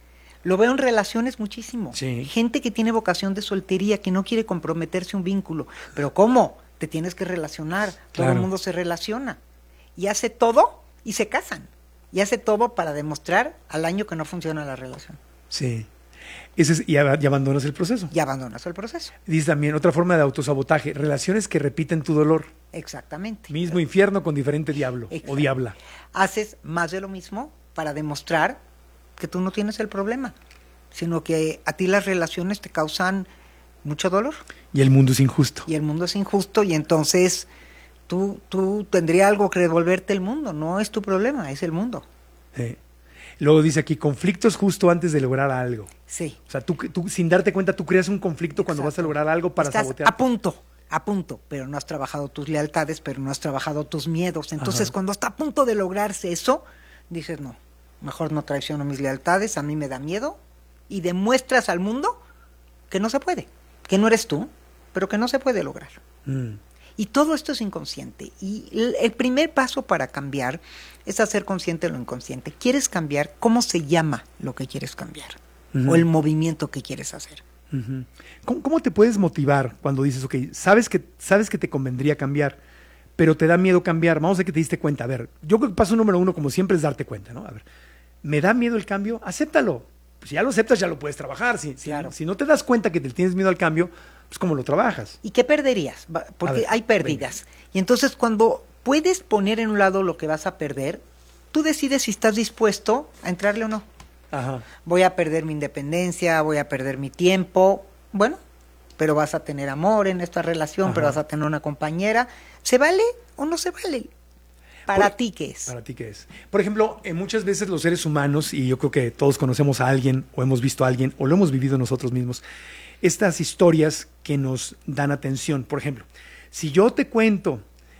Lo veo en relaciones muchísimo. Sí. Gente que tiene vocación de soltería, que no quiere comprometerse a un vínculo. Pero ¿cómo? Te tienes que relacionar. Todo Claro. el mundo se relaciona. Y hace todo y se casan. Y hace todo para demostrar al año que no funciona la relación. Sí. Ese es, y, ab- y abandonas el proceso. Y abandonas el proceso. Dice también, otra forma de autosabotaje, relaciones que repiten tu dolor. Exactamente. Mismo infierno con diferente diablo Exacto. o diabla. Haces más de lo mismo para demostrar que tú no tienes el problema, sino que a ti las relaciones te causan mucho dolor Y el mundo es injusto. y el mundo es injusto y entonces tú, tú tendrías algo que devolverte el mundo, no es tu problema, es el mundo. Sí. Luego dice aquí, conflictos justo antes de lograr algo. Sí. O sea, tú, tú sin darte cuenta, tú creas un conflicto cuando vas a lograr algo para Estás sabotear. a punto, a punto, pero no has trabajado tus lealtades, pero no has trabajado tus miedos. Entonces, Ajá. cuando está a punto de lograrse eso, dices, no, mejor no traiciono mis lealtades, a mí me da miedo, y demuestras al mundo que no se puede, que no eres tú, pero que no se puede lograr. Mm. Y todo esto es inconsciente. Y el el primer paso para cambiar es hacer consciente lo inconsciente. ¿Quieres cambiar? ¿Cómo se llama lo que quieres cambiar? Ujú. O el movimiento que quieres hacer. Ujú. ¿Cómo, cómo te puedes motivar cuando dices, ok, sabes que, sabes que te convendría cambiar, pero te da miedo cambiar? Vamos a ver que te diste cuenta. A ver, yo creo que paso número uno, como siempre, es darte cuenta, ¿no? A ver, ¿me da miedo el cambio? Acéptalo. Pues si ya lo aceptas, ya lo puedes trabajar. Si, si- Claro. si no te das cuenta que te tienes miedo al cambio, pues ¿cómo lo trabajas? ¿Y qué perderías? Va- A Porque ver, hay pérdidas. Y entonces cuando puedes poner en un lado lo que vas a perder, tú decides si estás dispuesto a entrarle o no. Ajá. Voy a perder mi independencia, voy a perder mi tiempo. Bueno, pero vas a tener amor en esta relación, Ajá. pero vas a tener una compañera. ¿Se vale o no se vale? ¿Para Por- ti qué es? ¿Para ti qué es? Por ejemplo, eh, muchas veces los seres humanos, y yo creo que todos conocemos a alguien, o hemos visto a alguien, o lo hemos vivido nosotros mismos, estas historias que nos dan atención. Por ejemplo, si yo te cuento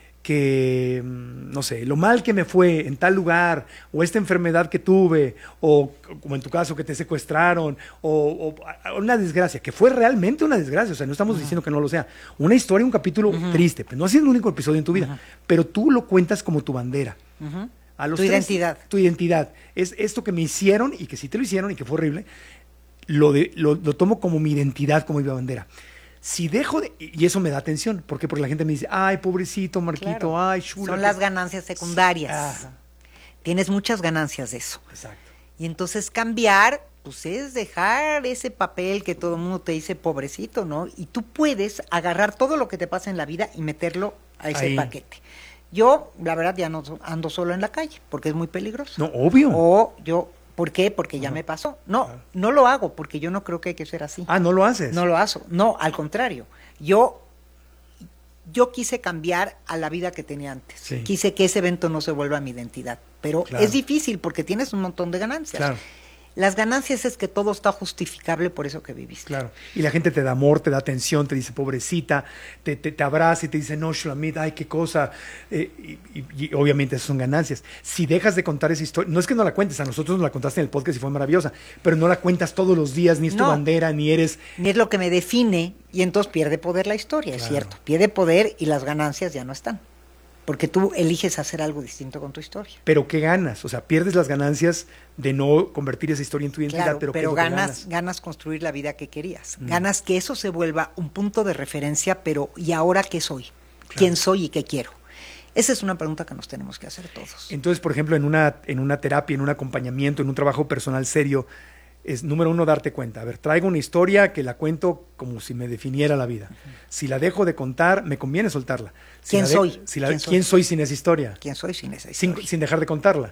que, mm, no sé, lo mal que me fue en tal lugar, o esta enfermedad que tuve, o como en tu caso, que te secuestraron, o, o a- una desgracia, que fue realmente una desgracia, o sea, no estamos diciendo que no lo sea, una historia, un capítulo triste, pero no ha sido el único episodio en tu vida, pero tú lo cuentas como tu bandera. Ujú. A los Tu tres- identidad. Tu identidad. Es esto que me hicieron y que sí te lo hicieron y que fue horrible, lo, de, lo, lo tomo como mi identidad, como mi bandera. Si dejo de... Y eso me da atención. ¿Por qué? Porque la gente me dice, ay, pobrecito Marquito, Claro. ay, chula. Son que- las ganancias secundarias. Ajá. Tienes muchas ganancias de eso. Exacto. Y entonces cambiar, pues es dejar ese papel que todo el mundo te dice pobrecito, ¿no? Y tú puedes agarrar todo lo que te pasa en la vida y meterlo a ese Ahí. paquete. Yo, la verdad, ya no so- ando solo en la calle, porque es muy peligroso. No, obvio. O yo, ¿por qué? Porque ya me pasó. No, no lo hago, porque yo no creo que hay que ser así. Ah, ¿no lo haces? No lo hago. No, al contrario. Yo, yo quise cambiar a la vida que tenía antes. Sí. Quise que ese evento no se vuelva mi identidad. Pero Claro. es difícil porque tienes un montón de ganancias. Claro. Las ganancias es que todo está justificable por eso que viviste. Claro. Y la gente te da amor, te da atención, te dice pobrecita, te, te, te abraza y te dice no, Shulamit, ay, qué cosa. Eh, y, y- y obviamente esas son ganancias. Si dejas de contar esa historia, no es que no la cuentes, a nosotros nos la contaste en el podcast y fue maravillosa, pero no la cuentas todos los días, ni es tu No. bandera, ni eres... Ni es lo que me define y entonces pierde poder la historia, es Claro. cierto. Pierde poder y las ganancias ya no están. Porque tú eliges hacer algo distinto con tu historia. Pero ¿qué ganas? O sea, pierdes las ganancias de no convertir esa historia en tu identidad, Claro, pero, pero, ¿qué es lo que ganas, ganas construir la vida que querías. Mm. Ganas que eso se vuelva un punto de referencia, pero ¿y ahora qué soy? ¿Quién soy y qué quiero? Esa es una pregunta que nos tenemos que hacer todos. Entonces, por ejemplo, en una, en una terapia, en un acompañamiento, en un trabajo personal serio, es número uno darte cuenta. A ver, traigo una historia que la cuento como si me definiera la vida. Si la dejo de contar, me conviene soltarla. Si ¿Quién la de- soy? si la- ¿Quién ¿Quién soy? soy sin esa historia? ¿Quién soy sin esa Sin, historia? sin dejar de contarla.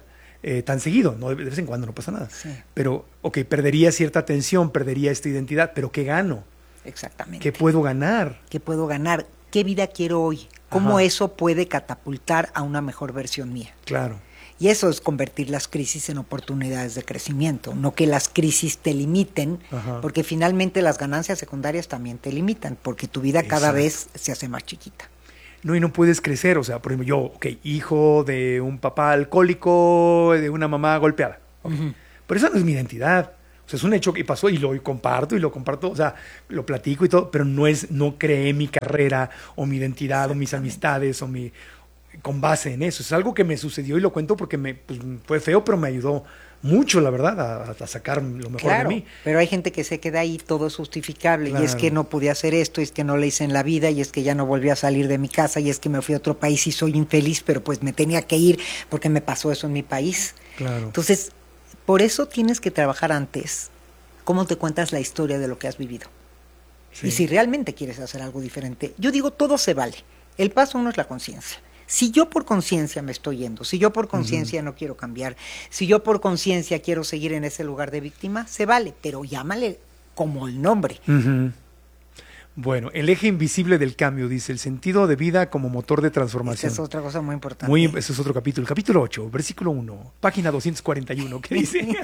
eh, tan seguido, ¿no? De vez en cuando no pasa nada. Sí. Pero, ok, perdería cierta atención, perdería esta identidad, pero ¿qué gano? Exactamente. ¿Qué puedo ganar? ¿Qué puedo ganar? ¿Qué vida quiero hoy? ¿Cómo Ajá. eso puede catapultar a una mejor versión mía? Claro. Y eso es convertir las crisis en oportunidades de crecimiento, no que las crisis te limiten, Ajá. porque finalmente las ganancias secundarias también te limitan, porque tu vida cada Exacto. vez se hace más chiquita. No, y no puedes crecer, o sea, por ejemplo, yo, ok, hijo de un papá alcohólico, de una mamá golpeada. Okay. Uh-huh. Pero esa no es mi identidad. O sea, es un hecho que pasó y lo comparto y lo comparto, o sea, lo platico y todo, pero no es, no creé mi carrera o mi identidad o mis amistades o mi, con base en eso. Es algo que me sucedió y lo cuento porque me, pues, fue feo, pero me ayudó mucho, la verdad, a, a sacar lo mejor claro, de mí. Pero hay gente que se queda ahí, todo es justificable, Claro. y es que no pude hacer esto, y es que no le hice en la vida, y es que ya no volví a salir de mi casa, y es que me fui a otro país y soy infeliz, pero pues me tenía que ir porque me pasó eso en mi país. Claro. Entonces, por eso tienes que trabajar antes cómo te cuentas la historia de lo que has vivido. Sí. Y si realmente quieres hacer algo diferente, yo digo, todo se vale. El paso uno es la conciencia. Si yo por conciencia me estoy yendo, si yo por conciencia uh-huh. no quiero cambiar, si yo por conciencia quiero seguir en ese lugar de víctima, se vale, pero llámale como el nombre. Uh-huh. Bueno, el eje invisible del cambio, dice, el sentido de vida como motor de transformación. Esa es otra cosa muy importante. Muy, ese es otro capítulo, capítulo ocho, versículo uno, página doscientos cuarenta y uno, ¿qué dice?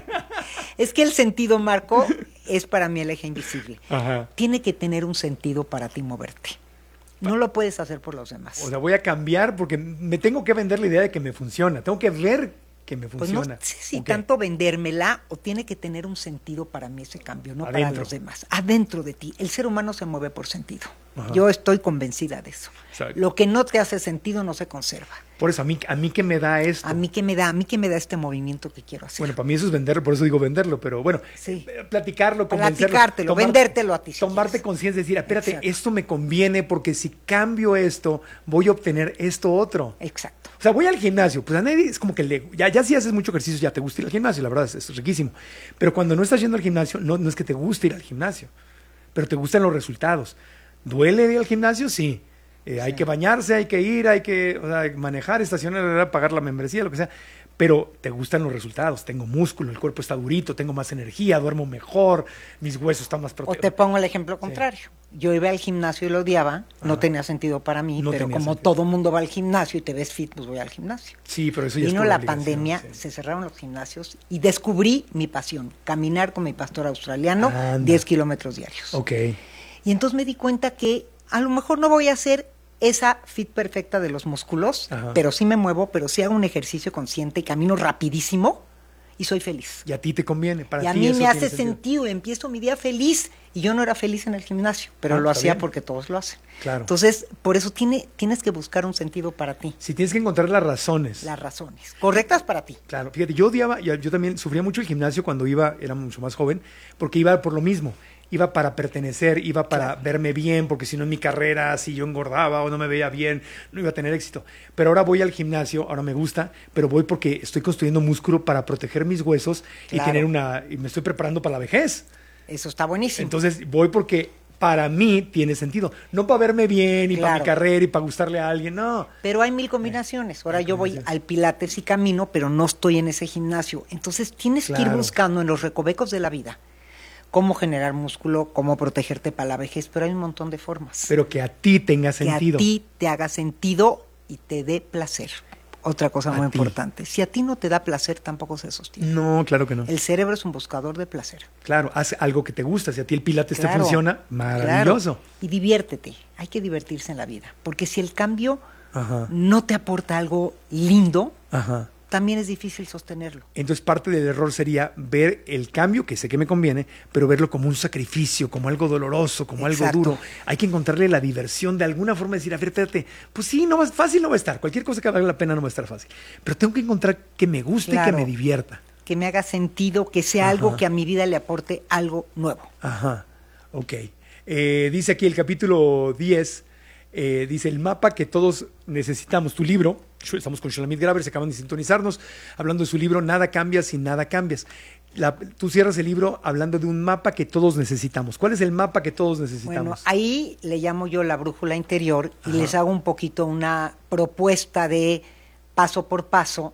Es que el sentido, Marco, es para mí el eje invisible. Ajá. Tiene que tener un sentido para ti moverte. No lo puedes hacer por los demás. O sea, voy a cambiar porque me tengo que vender la idea de que me funciona. Tengo que ver que me funciona. Pues no sé si okay. tanto vendérmela o tiene que tener un sentido para mí ese cambio, no Adentro. para los demás. Adentro de ti. El ser humano se mueve por sentido. Ajá. Yo estoy convencida de eso. Exacto. Lo que no te hace sentido no se conserva. Por eso, a mí, a mí que me da esto. A mí que me da, a mí que me da este movimiento que quiero hacer. Bueno, para mí eso es venderlo, por eso digo venderlo, pero bueno, sí. platicarlo, convencerlo. Platicártelo, tomar, vendértelo a ti. Si tomarte conciencia, decir, espérate, Exacto. esto me conviene porque si cambio esto, voy a obtener esto otro. Exacto. O sea, voy al gimnasio, pues a nadie es como que le, ya, ya si haces mucho ejercicio, ya te gusta ir al gimnasio, la verdad, es, es riquísimo. Pero cuando no estás yendo al gimnasio, no, no es que te guste ir al gimnasio, pero te gustan los resultados. ¿Duele ir al gimnasio? Sí. Eh, sí. Hay que bañarse, hay que ir, hay que o sea, manejar, estacionar, pagar la membresía, lo que sea. Pero te gustan los resultados. Tengo músculo, el cuerpo está durito, tengo más energía, duermo mejor, mis huesos están más protegidos. O te pongo el ejemplo contrario. Sí. Yo iba al gimnasio y lo odiaba, Ajá. no tenía sentido para mí, no pero como sentido. Todo mundo va al gimnasio y te ves fit, pues voy al gimnasio. Sí, pero eso ya Vino es la pandemia, sí. se cerraron los gimnasios y descubrí mi pasión, caminar con mi pastor australiano Anda. diez kilómetros diarios. Ok. Y entonces me di cuenta que a lo mejor no voy a hacer esa fit perfecta de los músculos, Ajá. pero sí me muevo, pero sí hago un ejercicio consciente y camino rapidísimo y soy feliz. Y a ti te conviene, para y ti a mí eso me hace sentido. sentido, empiezo mi día feliz y yo no era feliz en el gimnasio, pero ah, lo hacía bien. porque todos lo hacen. Claro. Entonces, por eso tiene, tienes que buscar un sentido para ti. Si tienes que encontrar las razones. Las razones, correctas para ti. Claro, fíjate, yo odiaba, yo, yo también sufría mucho el gimnasio cuando iba, era mucho más joven, porque iba por lo mismo. Iba para pertenecer, iba para claro. verme bien, porque si no en mi carrera, si yo engordaba o no me veía bien, no iba a tener éxito. Pero ahora voy al gimnasio, ahora me gusta, pero voy porque estoy construyendo músculo para proteger mis huesos claro. y tener una, y me estoy preparando para la vejez. Eso está buenísimo. Entonces voy porque para mí tiene sentido, no para verme bien y claro. para mi carrera y para gustarle a alguien, no. Pero hay mil combinaciones. Ahora yo voy al Pilates y camino, pero no estoy en ese gimnasio. Entonces tienes claro. que ir buscando en los recovecos de la vida cómo generar músculo, cómo protegerte para la vejez, pero hay un montón de formas. Pero que a ti tenga sentido. Que a ti te haga sentido y te dé placer. Otra cosa a muy ti. importante. Si a ti no te da placer, tampoco se sostiene. No, claro que no. El cerebro es un buscador de placer. Claro, haz algo que te gusta. Si a ti el pilates claro, te funciona, maravilloso. Claro. Y diviértete. Hay que divertirse en la vida. Porque si el cambio Ajá. no te aporta algo lindo, Ajá. también es difícil sostenerlo. Entonces parte del error sería ver el cambio, que sé que me conviene, pero verlo como un sacrificio, como algo doloroso, como Exacto. algo duro. Hay que encontrarle la diversión de alguna forma, decir, a ver, espérate, pues sí, no va, fácil no va a estar, cualquier cosa que valga la pena no va a estar fácil, pero tengo que encontrar que me guste claro. y que me divierta. Que me haga sentido, que sea Ajá. algo que a mi vida le aporte algo nuevo. Ajá, ok. Eh, dice aquí el capítulo diez, eh, dice el mapa que todos necesitamos, tu libro. Estamos con Shulamit Graber, se acaban de sintonizarnos, hablando de su libro Nada cambia si nada cambias. La, tú cierras el libro hablando de un mapa que todos necesitamos. ¿Cuál es el mapa que todos necesitamos? Bueno, ahí le llamo yo la brújula interior y Ajá. les hago un poquito una propuesta de paso por paso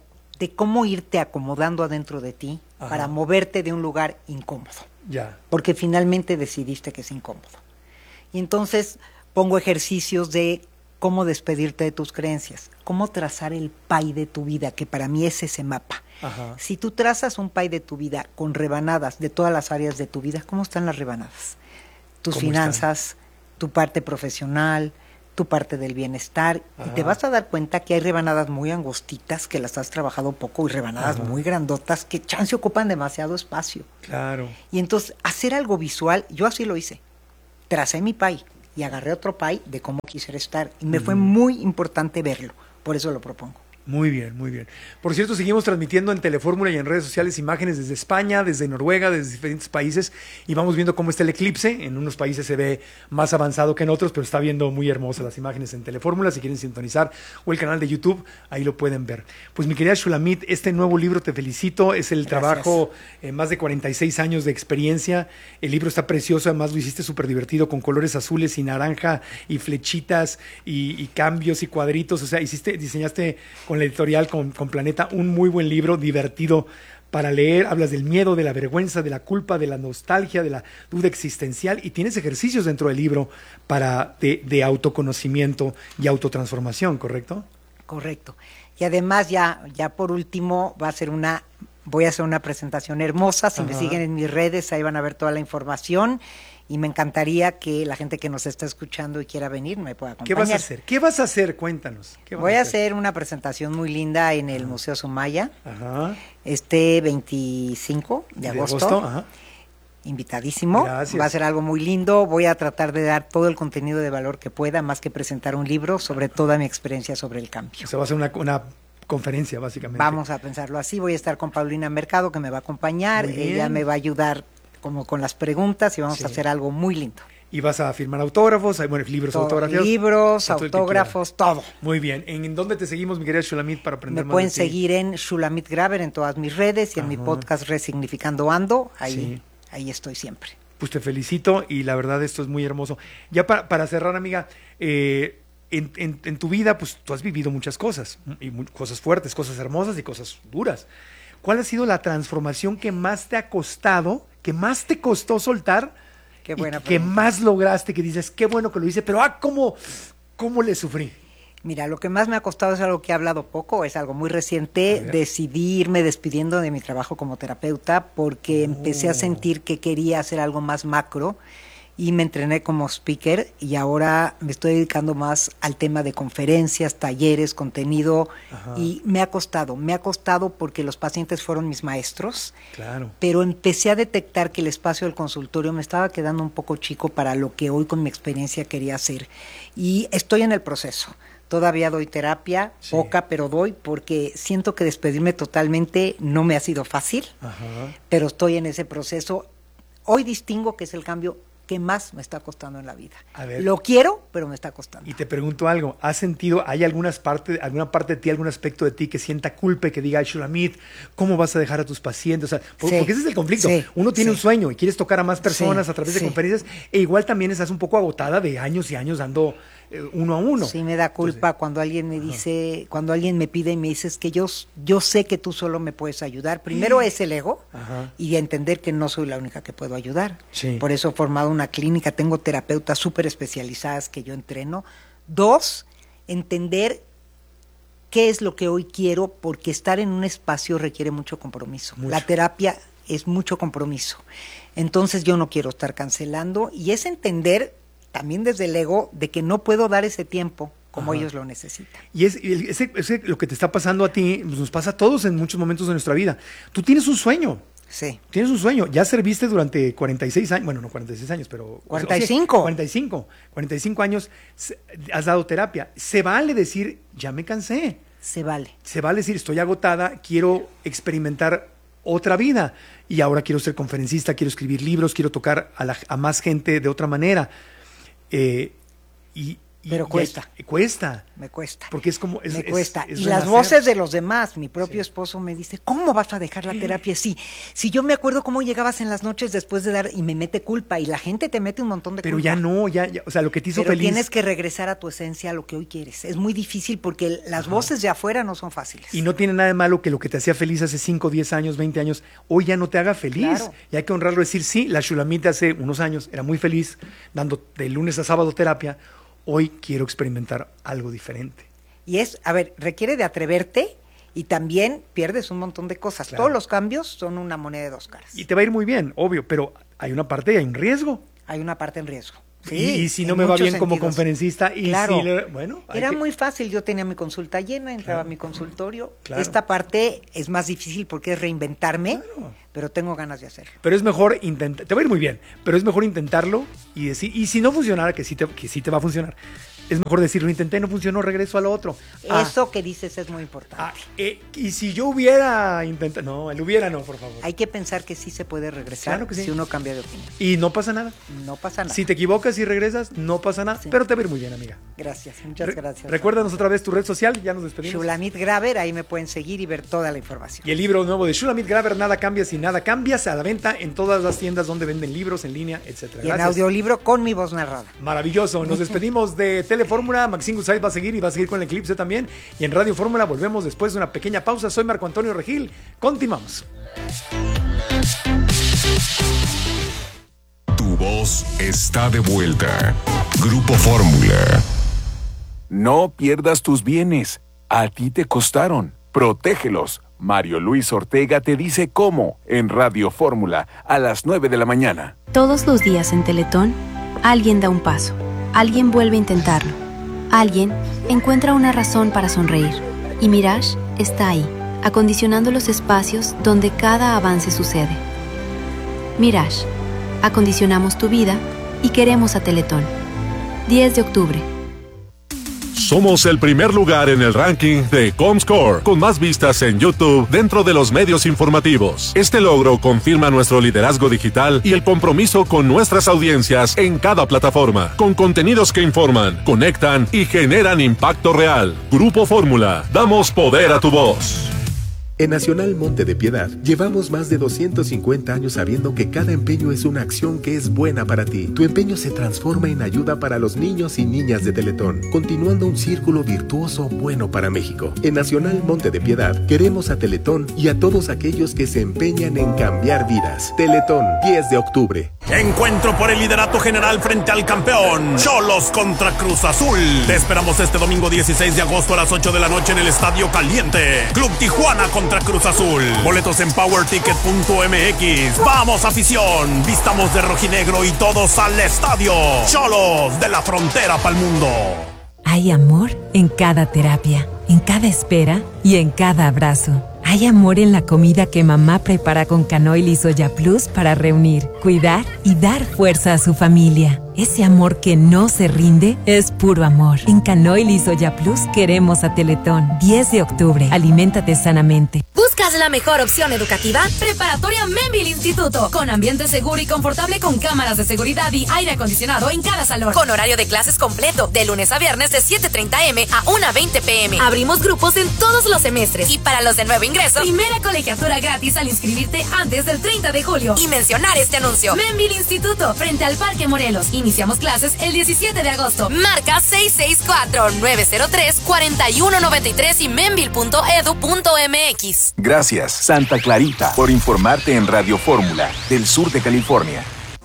de cómo irte acomodando adentro de ti Ajá. para moverte de un lugar incómodo. Ya. Porque finalmente decidiste que es incómodo. Y entonces pongo ejercicios de cómo despedirte de tus creencias, cómo trazar el pie de tu vida, que para mí es ese mapa. Ajá. Si tú trazas un pie de tu vida con rebanadas de todas las áreas de tu vida, ¿cómo están las rebanadas? Tus finanzas, están? Tu parte profesional, tu parte del bienestar, Ajá. y te vas a dar cuenta que hay rebanadas muy angostitas que las has trabajado poco y rebanadas Ajá. muy grandotas que chance ocupan demasiado espacio. Claro. Y entonces hacer algo visual, yo así lo hice. Tracé mi pie y agarré otro pie de cómo quisiera estar y me uh-huh. fue muy importante verlo, por eso lo propongo. Muy bien, muy bien. Por cierto, seguimos transmitiendo en Telefórmula y en redes sociales imágenes desde España, desde Noruega, desde diferentes países, y vamos viendo cómo está el eclipse. En unos países se ve más avanzado que en otros, pero está viendo muy hermosas las imágenes en Telefórmula. Si quieren sintonizar, o el canal de YouTube, ahí lo pueden ver. Pues mi querida Shulamit, este nuevo libro, te felicito, es el Gracias. trabajo, eh, más de cuarenta y seis años de experiencia. El libro está precioso, además lo hiciste súper divertido, con colores azules y naranja, y flechitas, y, y cambios y cuadritos. O sea, hiciste, diseñaste con la editorial, con, con Planeta, un muy buen libro, divertido para leer. Hablas del miedo, de la vergüenza, de la culpa, de la nostalgia, de la duda existencial, y tienes ejercicios dentro del libro para de, de autoconocimiento y autotransformación, ¿correcto? Correcto. Y además ya, ya por último va a ser una, voy a hacer una presentación hermosa. Si Ajá. me siguen en mis redes, ahí van a ver toda la información. Y me encantaría que la gente que nos está escuchando y quiera venir me pueda acompañar. ¿Qué vas a hacer? ¿Qué vas a hacer? Cuéntanos. ¿Qué Voy a hacer? hacer una presentación muy linda en el Ajá. Museo Sumaya, Ajá. este veinticinco de agosto. De agosto. Ajá. Invitadísimo. Gracias. Va a ser algo muy lindo. Voy a tratar de dar todo el contenido de valor que pueda, más que presentar un libro sobre toda mi experiencia sobre el cambio. O sea, va a ser una, una conferencia, básicamente. Vamos a pensarlo así. Voy a estar con Paulina Mercado, que me va a acompañar. Ella me va a ayudar como con las preguntas y vamos sí. a hacer algo muy lindo. Y vas a firmar autógrafos, hay bueno, libros, todo, autógrafos. Libros, autógrafos, todo. Muy bien. ¿En dónde te seguimos, mi querida Shulamit, para aprender Me más pueden de ti? seguir en Shulamit Graver en todas mis redes y en Ajá. mi podcast Resignificando Ando. Ahí, sí. ahí estoy siempre. Pues te felicito y la verdad esto es muy hermoso. Ya para, para cerrar, amiga, eh, en, en, en tu vida pues tú has vivido muchas cosas, y muy, cosas fuertes, cosas hermosas y cosas duras. ¿Cuál ha sido la transformación que más te ha costado, que más te costó soltar? Qué buena y que pregunta. más lograste, que dices, qué bueno que lo hice, pero ah, cómo, cómo le sufrí. Mira, lo que más me ha costado es algo que he hablado poco, es algo muy reciente, decidí irme despidiendo de mi trabajo como terapeuta porque oh. empecé a sentir que quería hacer algo más macro y me entrené como speaker y ahora me estoy dedicando más al tema de conferencias, talleres, contenido. Ajá. Y me ha costado, me ha costado porque los pacientes fueron mis maestros, claro. pero empecé a detectar que el espacio del consultorio me estaba quedando un poco chico para lo que hoy con mi experiencia quería hacer y estoy en el proceso. Todavía doy terapia, sí. poca, pero doy porque siento que despedirme totalmente no me ha sido fácil, Ajá. pero estoy en ese proceso. Hoy distingo que es el cambio que más me está costando en la vida. A ver. Lo quiero, pero me está costando. Y te pregunto algo, ¿has sentido, hay algunas parte, alguna parte de ti, algún aspecto de ti que sienta culpa y que diga, ay, Shulamit, ¿cómo vas a dejar a tus pacientes? O sea, por, sí. porque ese es el conflicto. Sí. Uno tiene sí. un sueño y quieres tocar a más personas sí. a través de sí. conferencias, e igual también estás un poco agotada de años y años dando eh, uno a uno. Sí, me da culpa Entonces, cuando alguien me dice, ajá. cuando alguien me pide y me dice, es que yo, yo sé que tú solo me puedes ayudar. Primero es el ego ajá. y entender que no soy la única que puedo ayudar. Sí. Por eso he formado una clínica, tengo terapeutas súper especializadas que yo entreno. Dos, entender qué es lo que hoy quiero, porque estar en un espacio requiere mucho compromiso. Mucho. La terapia es mucho compromiso. Entonces yo no quiero estar cancelando y es entender también desde el ego de que no puedo dar ese tiempo como Ajá. ellos lo necesitan. Y es ese, ese, lo que te está pasando a ti, pues nos pasa a todos en muchos momentos de nuestra vida. Tú tienes un sueño. Sí. Tienes un sueño. Ya serviste durante cuarenta y seis años, bueno, no cuarenta y seis años, pero... cuarenta y cinco. O sea, cuarenta y cinco. cuarenta y cinco años has dado terapia. Se vale decir, ya me cansé. Se vale. Se vale decir, estoy agotada, quiero experimentar otra vida. Y ahora quiero ser conferencista, quiero escribir libros, quiero tocar a, la, a más gente de otra manera. Eh, y Pero y cuesta. Hay, cuesta. Me cuesta. Porque es como... Es, me es, cuesta. es y las renacer. voces de los demás. Mi propio Sí. esposo me dice, ¿cómo vas a dejar la terapia así? Si yo me acuerdo cómo llegabas en las noches después de dar y me mete culpa y la gente te mete un montón de Pero culpa. ya no, ya, ya, o sea, lo que te hizo Pero feliz... tienes que regresar a tu esencia, a lo que hoy quieres. Es muy difícil porque las Ajá. voces de afuera no son fáciles. Y no tiene nada de malo que lo que te hacía feliz hace cinco, diez años, veinte años, hoy ya no te haga feliz. Claro. Y hay que honrarlo, decir, sí, la Shulamit hace unos años era muy feliz dando de lunes a sábado terapia. Hoy quiero experimentar algo diferente. Y es, a ver, requiere de atreverte y también pierdes un montón de cosas. Claro. Todos los cambios son una moneda de dos caras. Y te va a ir muy bien, obvio, pero hay una parte y hay un riesgo. Hay una parte en riesgo. Sí, y, y si no en me va muchos bien como sentidos. conferencista, y Claro. si le- bueno, hay Era que- muy fácil, yo tenía mi consulta llena, entraba Claro. a mi consultorio. Claro. Esta parte es más difícil porque es reinventarme, pero tengo ganas de hacerlo. Pero es mejor intentar, te va a ir muy bien, pero es mejor intentarlo y decir, y si no funcionara, que sí te, que sí te va a funcionar, es mejor decir, lo intenté, no funcionó, regreso a lo otro. Ah, Eso que dices es muy importante. ah, eh, y si yo hubiera intentado, no, el hubiera no, por favor. Hay que pensar que sí se puede regresar Claro que sí. si uno cambia de opinión. Y no pasa nada. No pasa nada. Si te equivocas y regresas, no pasa nada, Sí. pero te va a ir muy bien, amiga. Gracias, muchas Re- gracias. Recuérdanos otra vez tu red social, ya nos despedimos. Shulamit Graver, ahí me pueden seguir y ver toda la información. Y el libro nuevo de Shulamit Graver, Nada cambia si nada cambias, a la venta en todas las tiendas donde venden libros, en línea, etcétera. Y en Gracias. audiolibro con mi voz narrada. Maravilloso. Nos despedimos de Telefórmula. Maxine Guzay va a seguir y va a seguir con el Eclipse también. Y en Radio Fórmula volvemos después de una pequeña pausa. Soy Marco Antonio Regil. Continuamos. Tu voz está de vuelta. Grupo Fórmula. No pierdas tus bienes. A ti te costaron. Protégelos. Mario Luis Ortega te dice cómo en Radio Fórmula a las nueve de la mañana. Todos los días en Teletón, alguien da un paso, alguien vuelve a intentarlo, alguien encuentra una razón para sonreír. Y Mirage está ahí, acondicionando los espacios donde cada avance sucede. Mirage, acondicionamos tu vida y queremos a Teletón. diez de octubre. Somos el primer lugar en el ranking de Comscore, con más vistas en YouTube dentro de los medios informativos. Este logro confirma nuestro liderazgo digital y el compromiso con nuestras audiencias en cada plataforma, con contenidos que informan, conectan y generan impacto real. Grupo Fórmula, damos poder a tu voz. En Nacional Monte de Piedad llevamos más de doscientos cincuenta años sabiendo que cada empeño es una acción que es buena para ti. Tu empeño se transforma en ayuda para los niños y niñas de Teletón, continuando un círculo virtuoso bueno para México. En Nacional Monte de Piedad queremos a Teletón y a todos aquellos que se empeñan en cambiar vidas. Teletón, diez de octubre. Encuentro por el liderato general frente al campeón Xolos contra Cruz Azul. Te esperamos este domingo dieciséis de agosto a las ocho de la noche en el Estadio Caliente. Club Tijuana contra Cruz Azul. Boletos en power ticket punto m x. Vamos, afición, vistamos de rojinegro y todos al estadio. Xolos, de la frontera pa'l mundo. Hay amor en cada terapia, en cada espera y en cada abrazo. Hay amor en la comida que mamá prepara con Canoil y Soya Plus para reunir, cuidar y dar fuerza a su familia. Ese amor que no se rinde es puro amor. En Canoil y Soya Plus queremos a Teletón. diez de octubre. Aliméntate sanamente. ¿Buscas la mejor opción educativa? Preparatoria Membil Instituto. Con ambiente seguro y confortable con cámaras de seguridad y aire acondicionado en cada salón. Con horario de clases completo. De lunes a viernes de siete treinta eme a una veinte pe eme. Abrimos grupos en todos los semestres. Y para los de nuevo ingreso, primera colegiatura gratis al inscribirte antes del treinta de julio. Y mencionar este anuncio. Membil Instituto. Frente al Parque Morelos. Iniciamos clases el diecisiete de agosto. Marca seis seis cuatro, nueve cero tres, cuatro uno nueve tres y membil punto edu punto eme exis. Gracias, Santa Clarita, por informarte en Radio Fórmula del sur de California.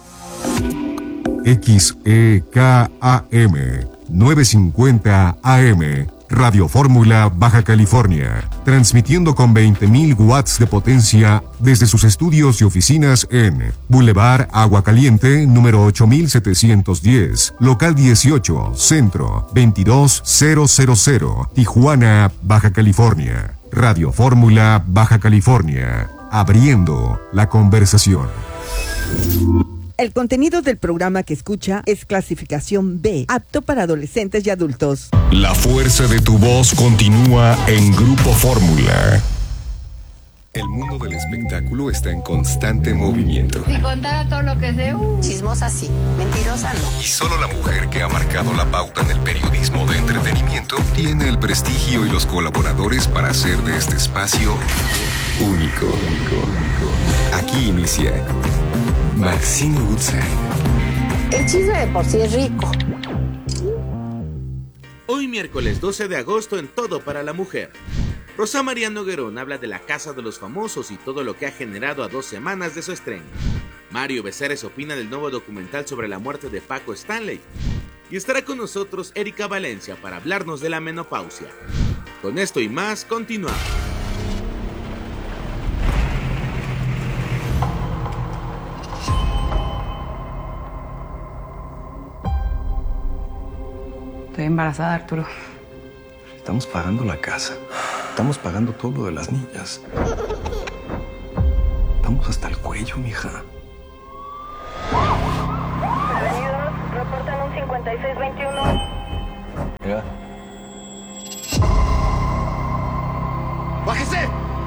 X E K A M novecientos cincuenta A M Radio Fórmula Baja California, transmitiendo con veinte mil watts de potencia desde sus estudios y oficinas en Boulevard Agua Caliente, número ocho mil setecientos diez, local dieciocho, centro, veintidós mil, Tijuana, Baja California. Radio Fórmula Baja California, abriendo la conversación. El contenido del programa que escucha es clasificación B, apto para adolescentes y adultos. La fuerza de tu voz continúa en Grupo Fórmula. El mundo del espectáculo está en constante movimiento. Si contara todo lo que sé, uh. chismosa sí, mentirosa no. Y solo la mujer que ha marcado la pauta en el periodismo de entretenimiento tiene el prestigio y los colaboradores para hacer de este espacio único. Aquí inicia Maxine Woodside. El chisme de por sí es rico. Hoy miércoles doce de agosto en Todo para la Mujer. Rosa María Noguerón habla de La Casa de los Famosos y todo lo que ha generado a dos semanas de su estreno. Mario Becerres opina del nuevo documental sobre la muerte de Paco Stanley. Y estará con nosotros Erika Valencia para hablarnos de la menopausia. Con esto y más, continuamos. Estoy embarazada, Arturo. Estamos pagando la casa. Estamos pagando todo lo de las niñas. Estamos hasta el cuello, mija. Prevenidos, reportan un cincuenta y seis veintiuno. Mira. ¡Bájese!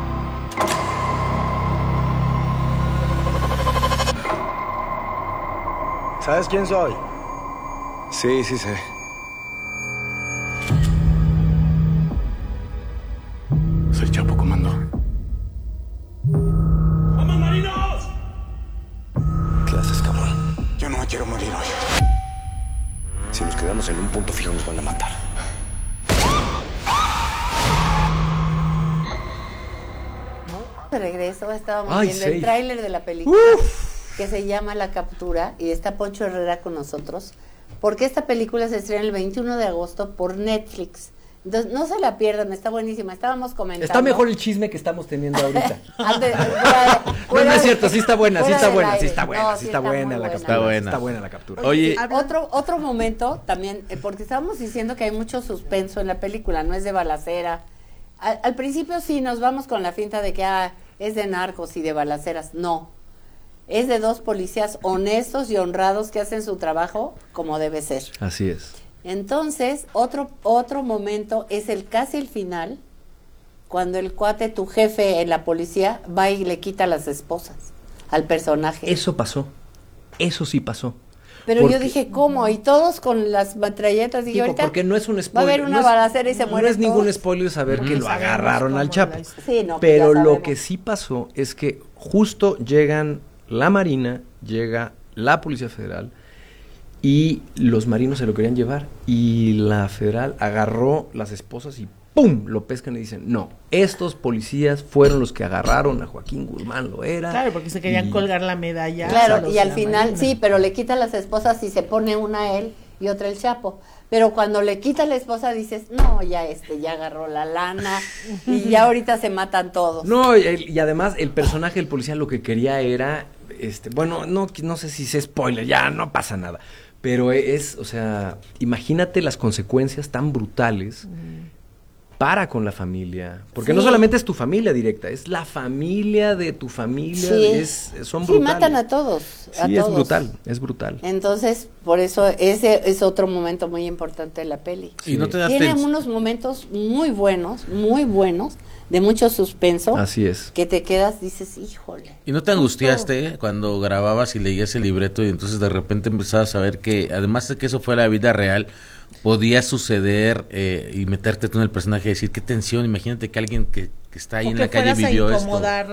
¿Sabes quién soy? Sí, sí sé. Soy Chapo, comando. ¡Vamos, marinos! ¿Qué haces, cabrón? Yo no me quiero morir hoy. Si nos quedamos en un punto fijo nos van a matar. De regreso estábamos Ay, viendo sí. el tráiler de la película Uf. que se llama La Captura y está Poncho Herrera con nosotros porque esta película se estrena el veintiuno de agosto por Netflix. Entonces, no se la pierdan, está buenísima. Estábamos comentando. Está mejor el chisme que estamos teniendo ahorita. Antes, fuera, no, no es cierto, sí está buena, sí está buena, aire. sí está buena, No, sí está buena la captura. Está buena. Sí está buena la captura. Oye, Oye, otro otro momento también, eh, porque estábamos diciendo que hay mucho suspenso en la película, no es de balacera. Al, al principio sí nos vamos con la finta de que ah, es de narcos y de balaceras. No. Es de dos policías honestos y honrados que hacen su trabajo como debe ser. Así es. Entonces, otro otro momento es el casi el final, cuando el cuate, tu jefe en la policía, va y le quita las esposas al personaje. Eso pasó. Eso sí pasó. Pero porque, yo dije, ¿cómo? Y todos con las metralletas. Y digo, ahorita porque no es un spoiler. va a haber una no es, balacera y se muere. No es ningún todos. spoiler saber Mm. que lo agarraron al Chapo. Sí, no, Pero lo que sí pasó es que justo llegan la Marina, llega la Policía Federal y los marinos se lo querían llevar y la Federal agarró las esposas y ¡pum! Lo pescan y dicen, no, estos policías fueron los que agarraron a Joaquín Guzmán Loera. Claro, porque se querían y, colgar la medalla. Claro, y al final, Marina. sí, pero le quita las esposas y se pone una a él y otra el Chapo. Pero cuando le quita la esposa dices, no, ya este, ya agarró la lana y ya ahorita se matan todos. No, y, y además el personaje del policía lo que quería era, este, bueno, no, no sé si es spoiler, ya no pasa nada. Pero es, o sea, imagínate las consecuencias tan brutales mm. para con la familia. Porque sí. no solamente es tu familia directa, es la familia de tu familia. Sí. Es, son sí, brutales. matan a todos. A sí, todos. es brutal, es brutal. Entonces, por eso ese es otro momento muy importante de la peli. Sí. Y no te da Tiene tens- unos momentos muy buenos, muy buenos, de mucho suspenso. Así es. Que te quedas, dices, híjole. ¿Y no te angustiaste eh, cuando grababas y leías el libreto y entonces de repente empezabas a ver que, además de que eso fue la vida real, podía suceder eh, y meterte tú en el personaje y decir, qué tensión, imagínate que alguien que, que está ahí o en que la calle fueras vivió a esto? incomodar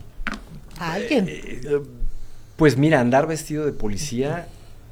a alguien. Eh, eh, pues mira, andar vestido de policía,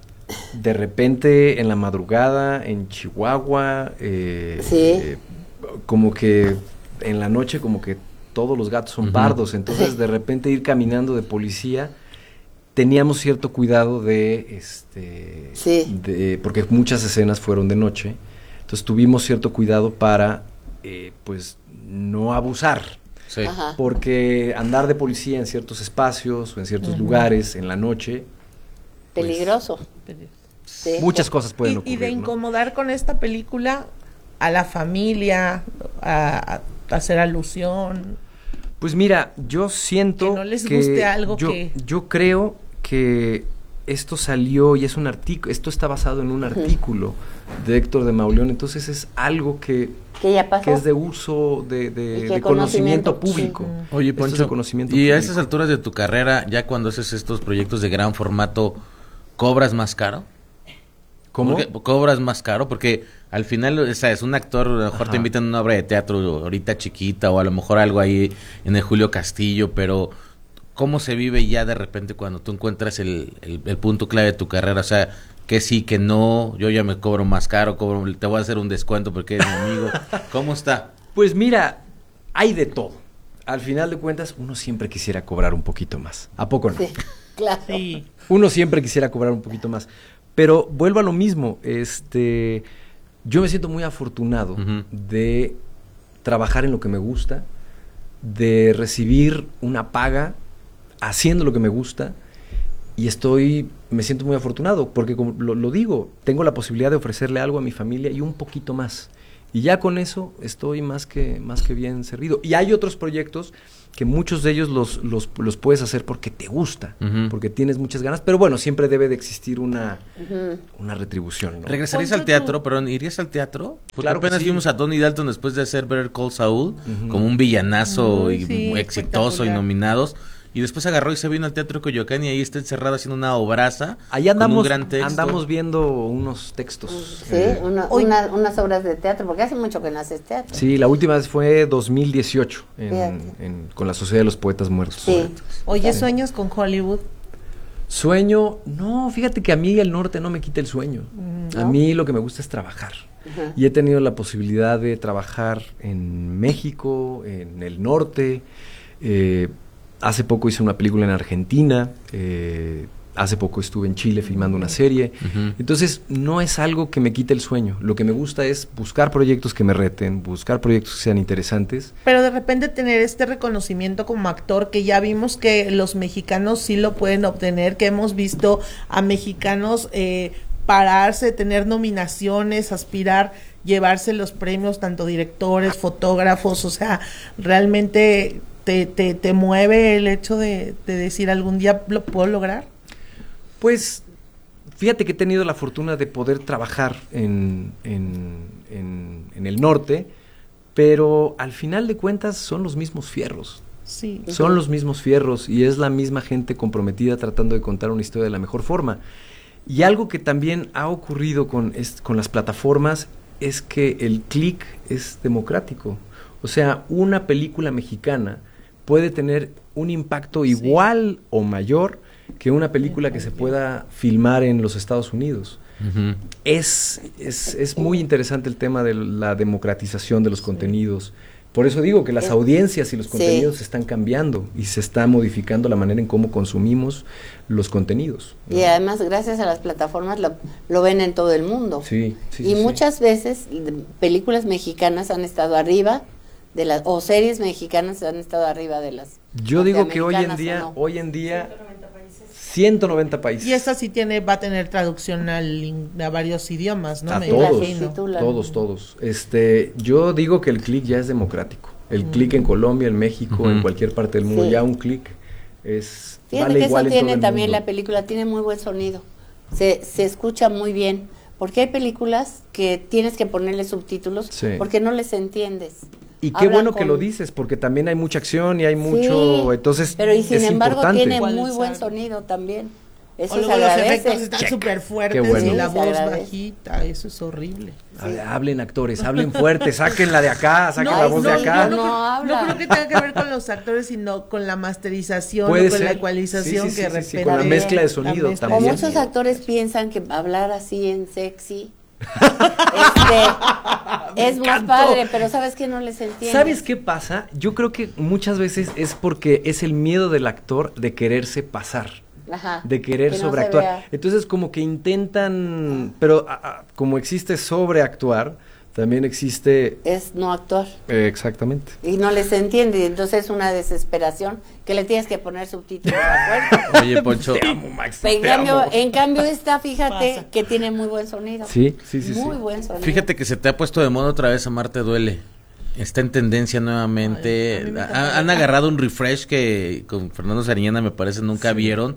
de repente en la madrugada, en Chihuahua, eh, sí. eh, como que en la noche como que todos los gatos son uh-huh. pardos, entonces de repente ir caminando de policía, teníamos cierto cuidado de, este, sí. de, porque muchas escenas fueron de noche, entonces tuvimos cierto cuidado para, eh, pues, no abusar, sí. porque andar de policía en ciertos espacios o en ciertos uh-huh. lugares en la noche, pues, peligroso. Sí. Muchas cosas pueden y, ocurrir. Y de ¿no? incomodar con esta película a la familia, a, a hacer alusión. Pues mira, yo siento que no les que guste algo yo, que yo creo que esto salió y es un artículo, esto está basado en un artículo uh-huh. de Héctor de Mauleón, entonces es algo que ¿Que ya pasó? Que es de uso de, de, Y de que conocimiento conocimiento, público. sí. Oye, Esto es Poncho, de conocimiento y a público. estas alturas de tu carrera, ya cuando haces estos proyectos de gran formato, ¿cobras más caro? ¿Cómo? Porque, ¿Cobras más caro? Porque al final, o sea, es un actor, a lo mejor Ajá. te invitan a una obra de teatro ahorita chiquita, o a lo mejor algo ahí en el Julio Castillo, pero ¿cómo se vive ya de repente cuando tú encuentras el, el, el punto clave de tu carrera? O sea, que sí, que no, yo ya me cobro más caro, cobro, te voy a hacer un descuento porque eres mi amigo. ¿Cómo está? Pues mira, hay de todo. Al final de cuentas, uno siempre quisiera cobrar un poquito más. ¿A poco no? Sí, claro. Sí. Uno siempre quisiera cobrar un poquito más. Pero vuelvo a lo mismo. Este, yo me siento muy afortunado Ujú. de trabajar en lo que me gusta, de recibir una paga haciendo lo que me gusta, y estoy, me siento muy afortunado, porque como lo, lo digo, tengo la posibilidad de ofrecerle algo a mi familia y un poquito más. Y ya con eso estoy más que, más que bien servido. Y hay otros proyectos que muchos de ellos los, los, los puedes hacer porque te gusta, Ujú. porque tienes muchas ganas, pero bueno, siempre debe de existir una, Ujú. una retribución, ¿no? ¿Regresarías Poncho, al teatro? Perdón, ¿irías al teatro? Porque Claro que apenas sí. vimos a Tony Dalton después de hacer Better Call Saul, Ujú. como un villanazo Uy, y sí, muy exitoso y espectacular. nominados. Y después agarró y se vino al Teatro Coyoacán y ahí está encerrado haciendo una obraza. Ahí con un andamos, gran texto. andamos viendo unos textos. Sí, Eh, una- Hoy- una- unas obras de teatro, porque hace mucho que no haces teatro. Sí, la última vez fue dos mil dieciocho en, Fíjate. en- con la Sociedad de los Poetas Muertos. Sí. Oye, Sí. ¿sueños con Hollywood? Sueño, no, fíjate que a mí el norte no me quita el sueño. Mm, A ¿no? mí lo que me gusta es trabajar. Ajá. Y he tenido la posibilidad de trabajar en México, en el norte. eh, hace poco hice una película en Argentina. eh, hace poco estuve en Chile filmando una serie. Ujú. Entonces, no es algo que me quite el sueño. Lo que me gusta es buscar proyectos que me reten, buscar proyectos que sean interesantes. Pero de repente tener este reconocimiento como actor, que ya vimos que los mexicanos sí lo pueden obtener, que hemos visto a mexicanos eh, pararse, tener nominaciones, aspirar, llevarse los premios, tanto directores, fotógrafos, o sea, realmente te, te, te mueve el hecho de, de decir algún día lo puedo lograr. Pues fíjate que he tenido la fortuna de poder trabajar en, en, en, en el norte, pero al final de cuentas son los mismos fierros. Sí. Son los mismos fierros y es la misma gente comprometida tratando de contar una historia de la mejor forma. Y algo que también ha ocurrido con, es, con las plataformas es que el clic es democrático. O sea, una película mexicana puede tener un impacto igual o mayor que una película que se pueda filmar en los Estados Unidos. Ujú. Es, es, es muy interesante el tema de la democratización de los contenidos. Por eso digo que las Es- audiencias y los sí. contenidos se están cambiando y se está modificando la manera en cómo consumimos los contenidos. ¿no? Y además, gracias a las plataformas, lo, lo ven en todo el mundo. Sí, sí, y sí, sí. muchas veces de- películas mexicanas han estado arriba de las, o series mexicanas han estado arriba de las. Yo digo que hoy en norteamericanas, día, ¿o no? hoy en día, ciento noventa países. Y esta sí tiene, va a tener traducción al in- a varios idiomas, ¿no? A Me todos, imagino. todos, todos. Este, yo digo que el clic ya es democrático. El clic en Colombia, en México, Ujú. en cualquier parte del mundo, Sí. ya un clic es Fíjate vale que igual eso en todo tiene el también mundo. la película, tiene muy buen sonido. Se, se escucha muy bien. Porque hay películas que tienes que ponerle subtítulos Sí. porque no les entiendes. Y qué Hablan bueno que con- lo dices, porque también hay mucha acción y hay mucho, Sí, entonces pero y sin es embargo importante. tiene ¿Cuál muy es? buen sonido también. Eso O se luego los agradece. efectos están súper fuertes Qué bueno. y la Sí, se voz agradece. bajita, eso es horrible. Hable- Hablen actores, hablen fuerte, sáquenla de acá, saquen la voz de acá. No, no no, habla. no creo que tenga que ver con los actores, sino con la masterización, Puede o con ser. la ecualización Sí, sí, que sí, de sí, sí, repente... con la mezcla de sonido la mezcla O también. de muchos sonido. actores piensan que hablar así en sexy este, es más encantó. padre, pero sabes que no les entiende. ¿Sabes qué pasa? Yo creo que muchas veces es porque es el miedo del actor de quererse pasar. Ajá, De querer que no se sobreactuar. vea. Entonces como que intentan, pero a- a- como existe sobreactuar, también existe... Es no actuar. eh, exactamente. Y no les entiende, y entonces es una desesperación que le tienes que poner subtítulos a fuerza. Oye, Poncho. Te amo, Max, En te cambio, amo. en cambio esta, fíjate, Pasa. que tiene muy buen sonido. Sí, sí, sí, Muy sí. buen sonido. Fíjate que se te ha puesto de moda otra vez Amarte Duele. Está en tendencia nuevamente. Ay, a mí me Ha- encanta. han agarrado un refresh que con Fernando Sariñana me parece nunca vieron.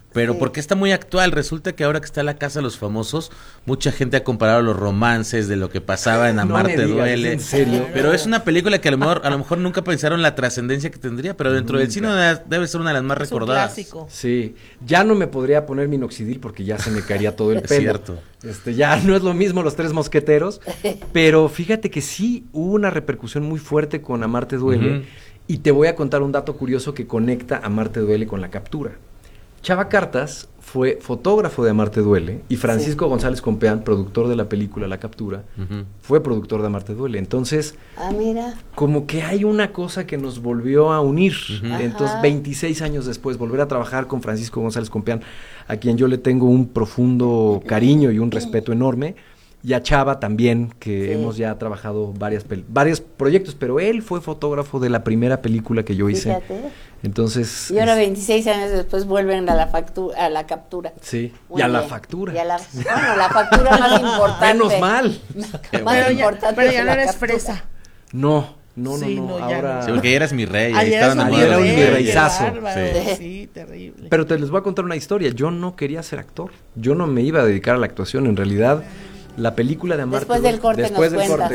Pero Sí. porque está muy actual, resulta que ahora que está La Casa de los Famosos, mucha gente ha comparado los romances de lo que pasaba en No Amarte me digas, Duele. ¿en serio? Pero es una película que a lo mejor, a lo mejor nunca pensaron la trascendencia que tendría, pero dentro del cine debe ser una de las más Es un recordadas. clásico. Sí, ya no me podría poner minoxidil porque ya se me caería todo el Es pelo. cierto. Este, ya no es lo mismo Los Tres Mosqueteros, pero fíjate que sí hubo una repercusión muy fuerte con Amarte Duele. Ujú. Y te voy a contar un dato curioso que conecta Amarte Duele con la captura. Chava Cartas fue fotógrafo de Amarte Duele y Francisco Sí. González Compeán, productor de la película La Captura, Ujú. fue productor de Amarte Duele. Entonces, Ah, mira. como que hay una cosa que nos volvió a unir. Ujú. Entonces, Ajá. veintiséis años después, volver a trabajar con Francisco González Compeán, a quien yo le tengo un profundo cariño y un respeto enorme, y a Chava también, que Sí. hemos ya trabajado varias pel- varios proyectos, pero él fue fotógrafo de la primera película que yo hice. Fíjate. Entonces, Y ahora es- veintiséis años después vuelven a la factura, a la captura. sí, Muy y a la bien. factura. Y a la, bueno, la factura más importante. Menos mal. Más Pero ya, importante pero que ya no la eres captura. fresa. No, no, no, Sí, no, no, ya ahora... no. Sí, porque ya eras mi rey, ahí Ayer estaban es de un moda. Era un rey, virreizazo. qué bárbaro, Sí. sí, terrible. Pero te les voy a contar una historia. Yo no quería ser actor. Yo no me iba a dedicar a la actuación. En realidad, la película de Amarte Después del corte después nos del cuentas. corte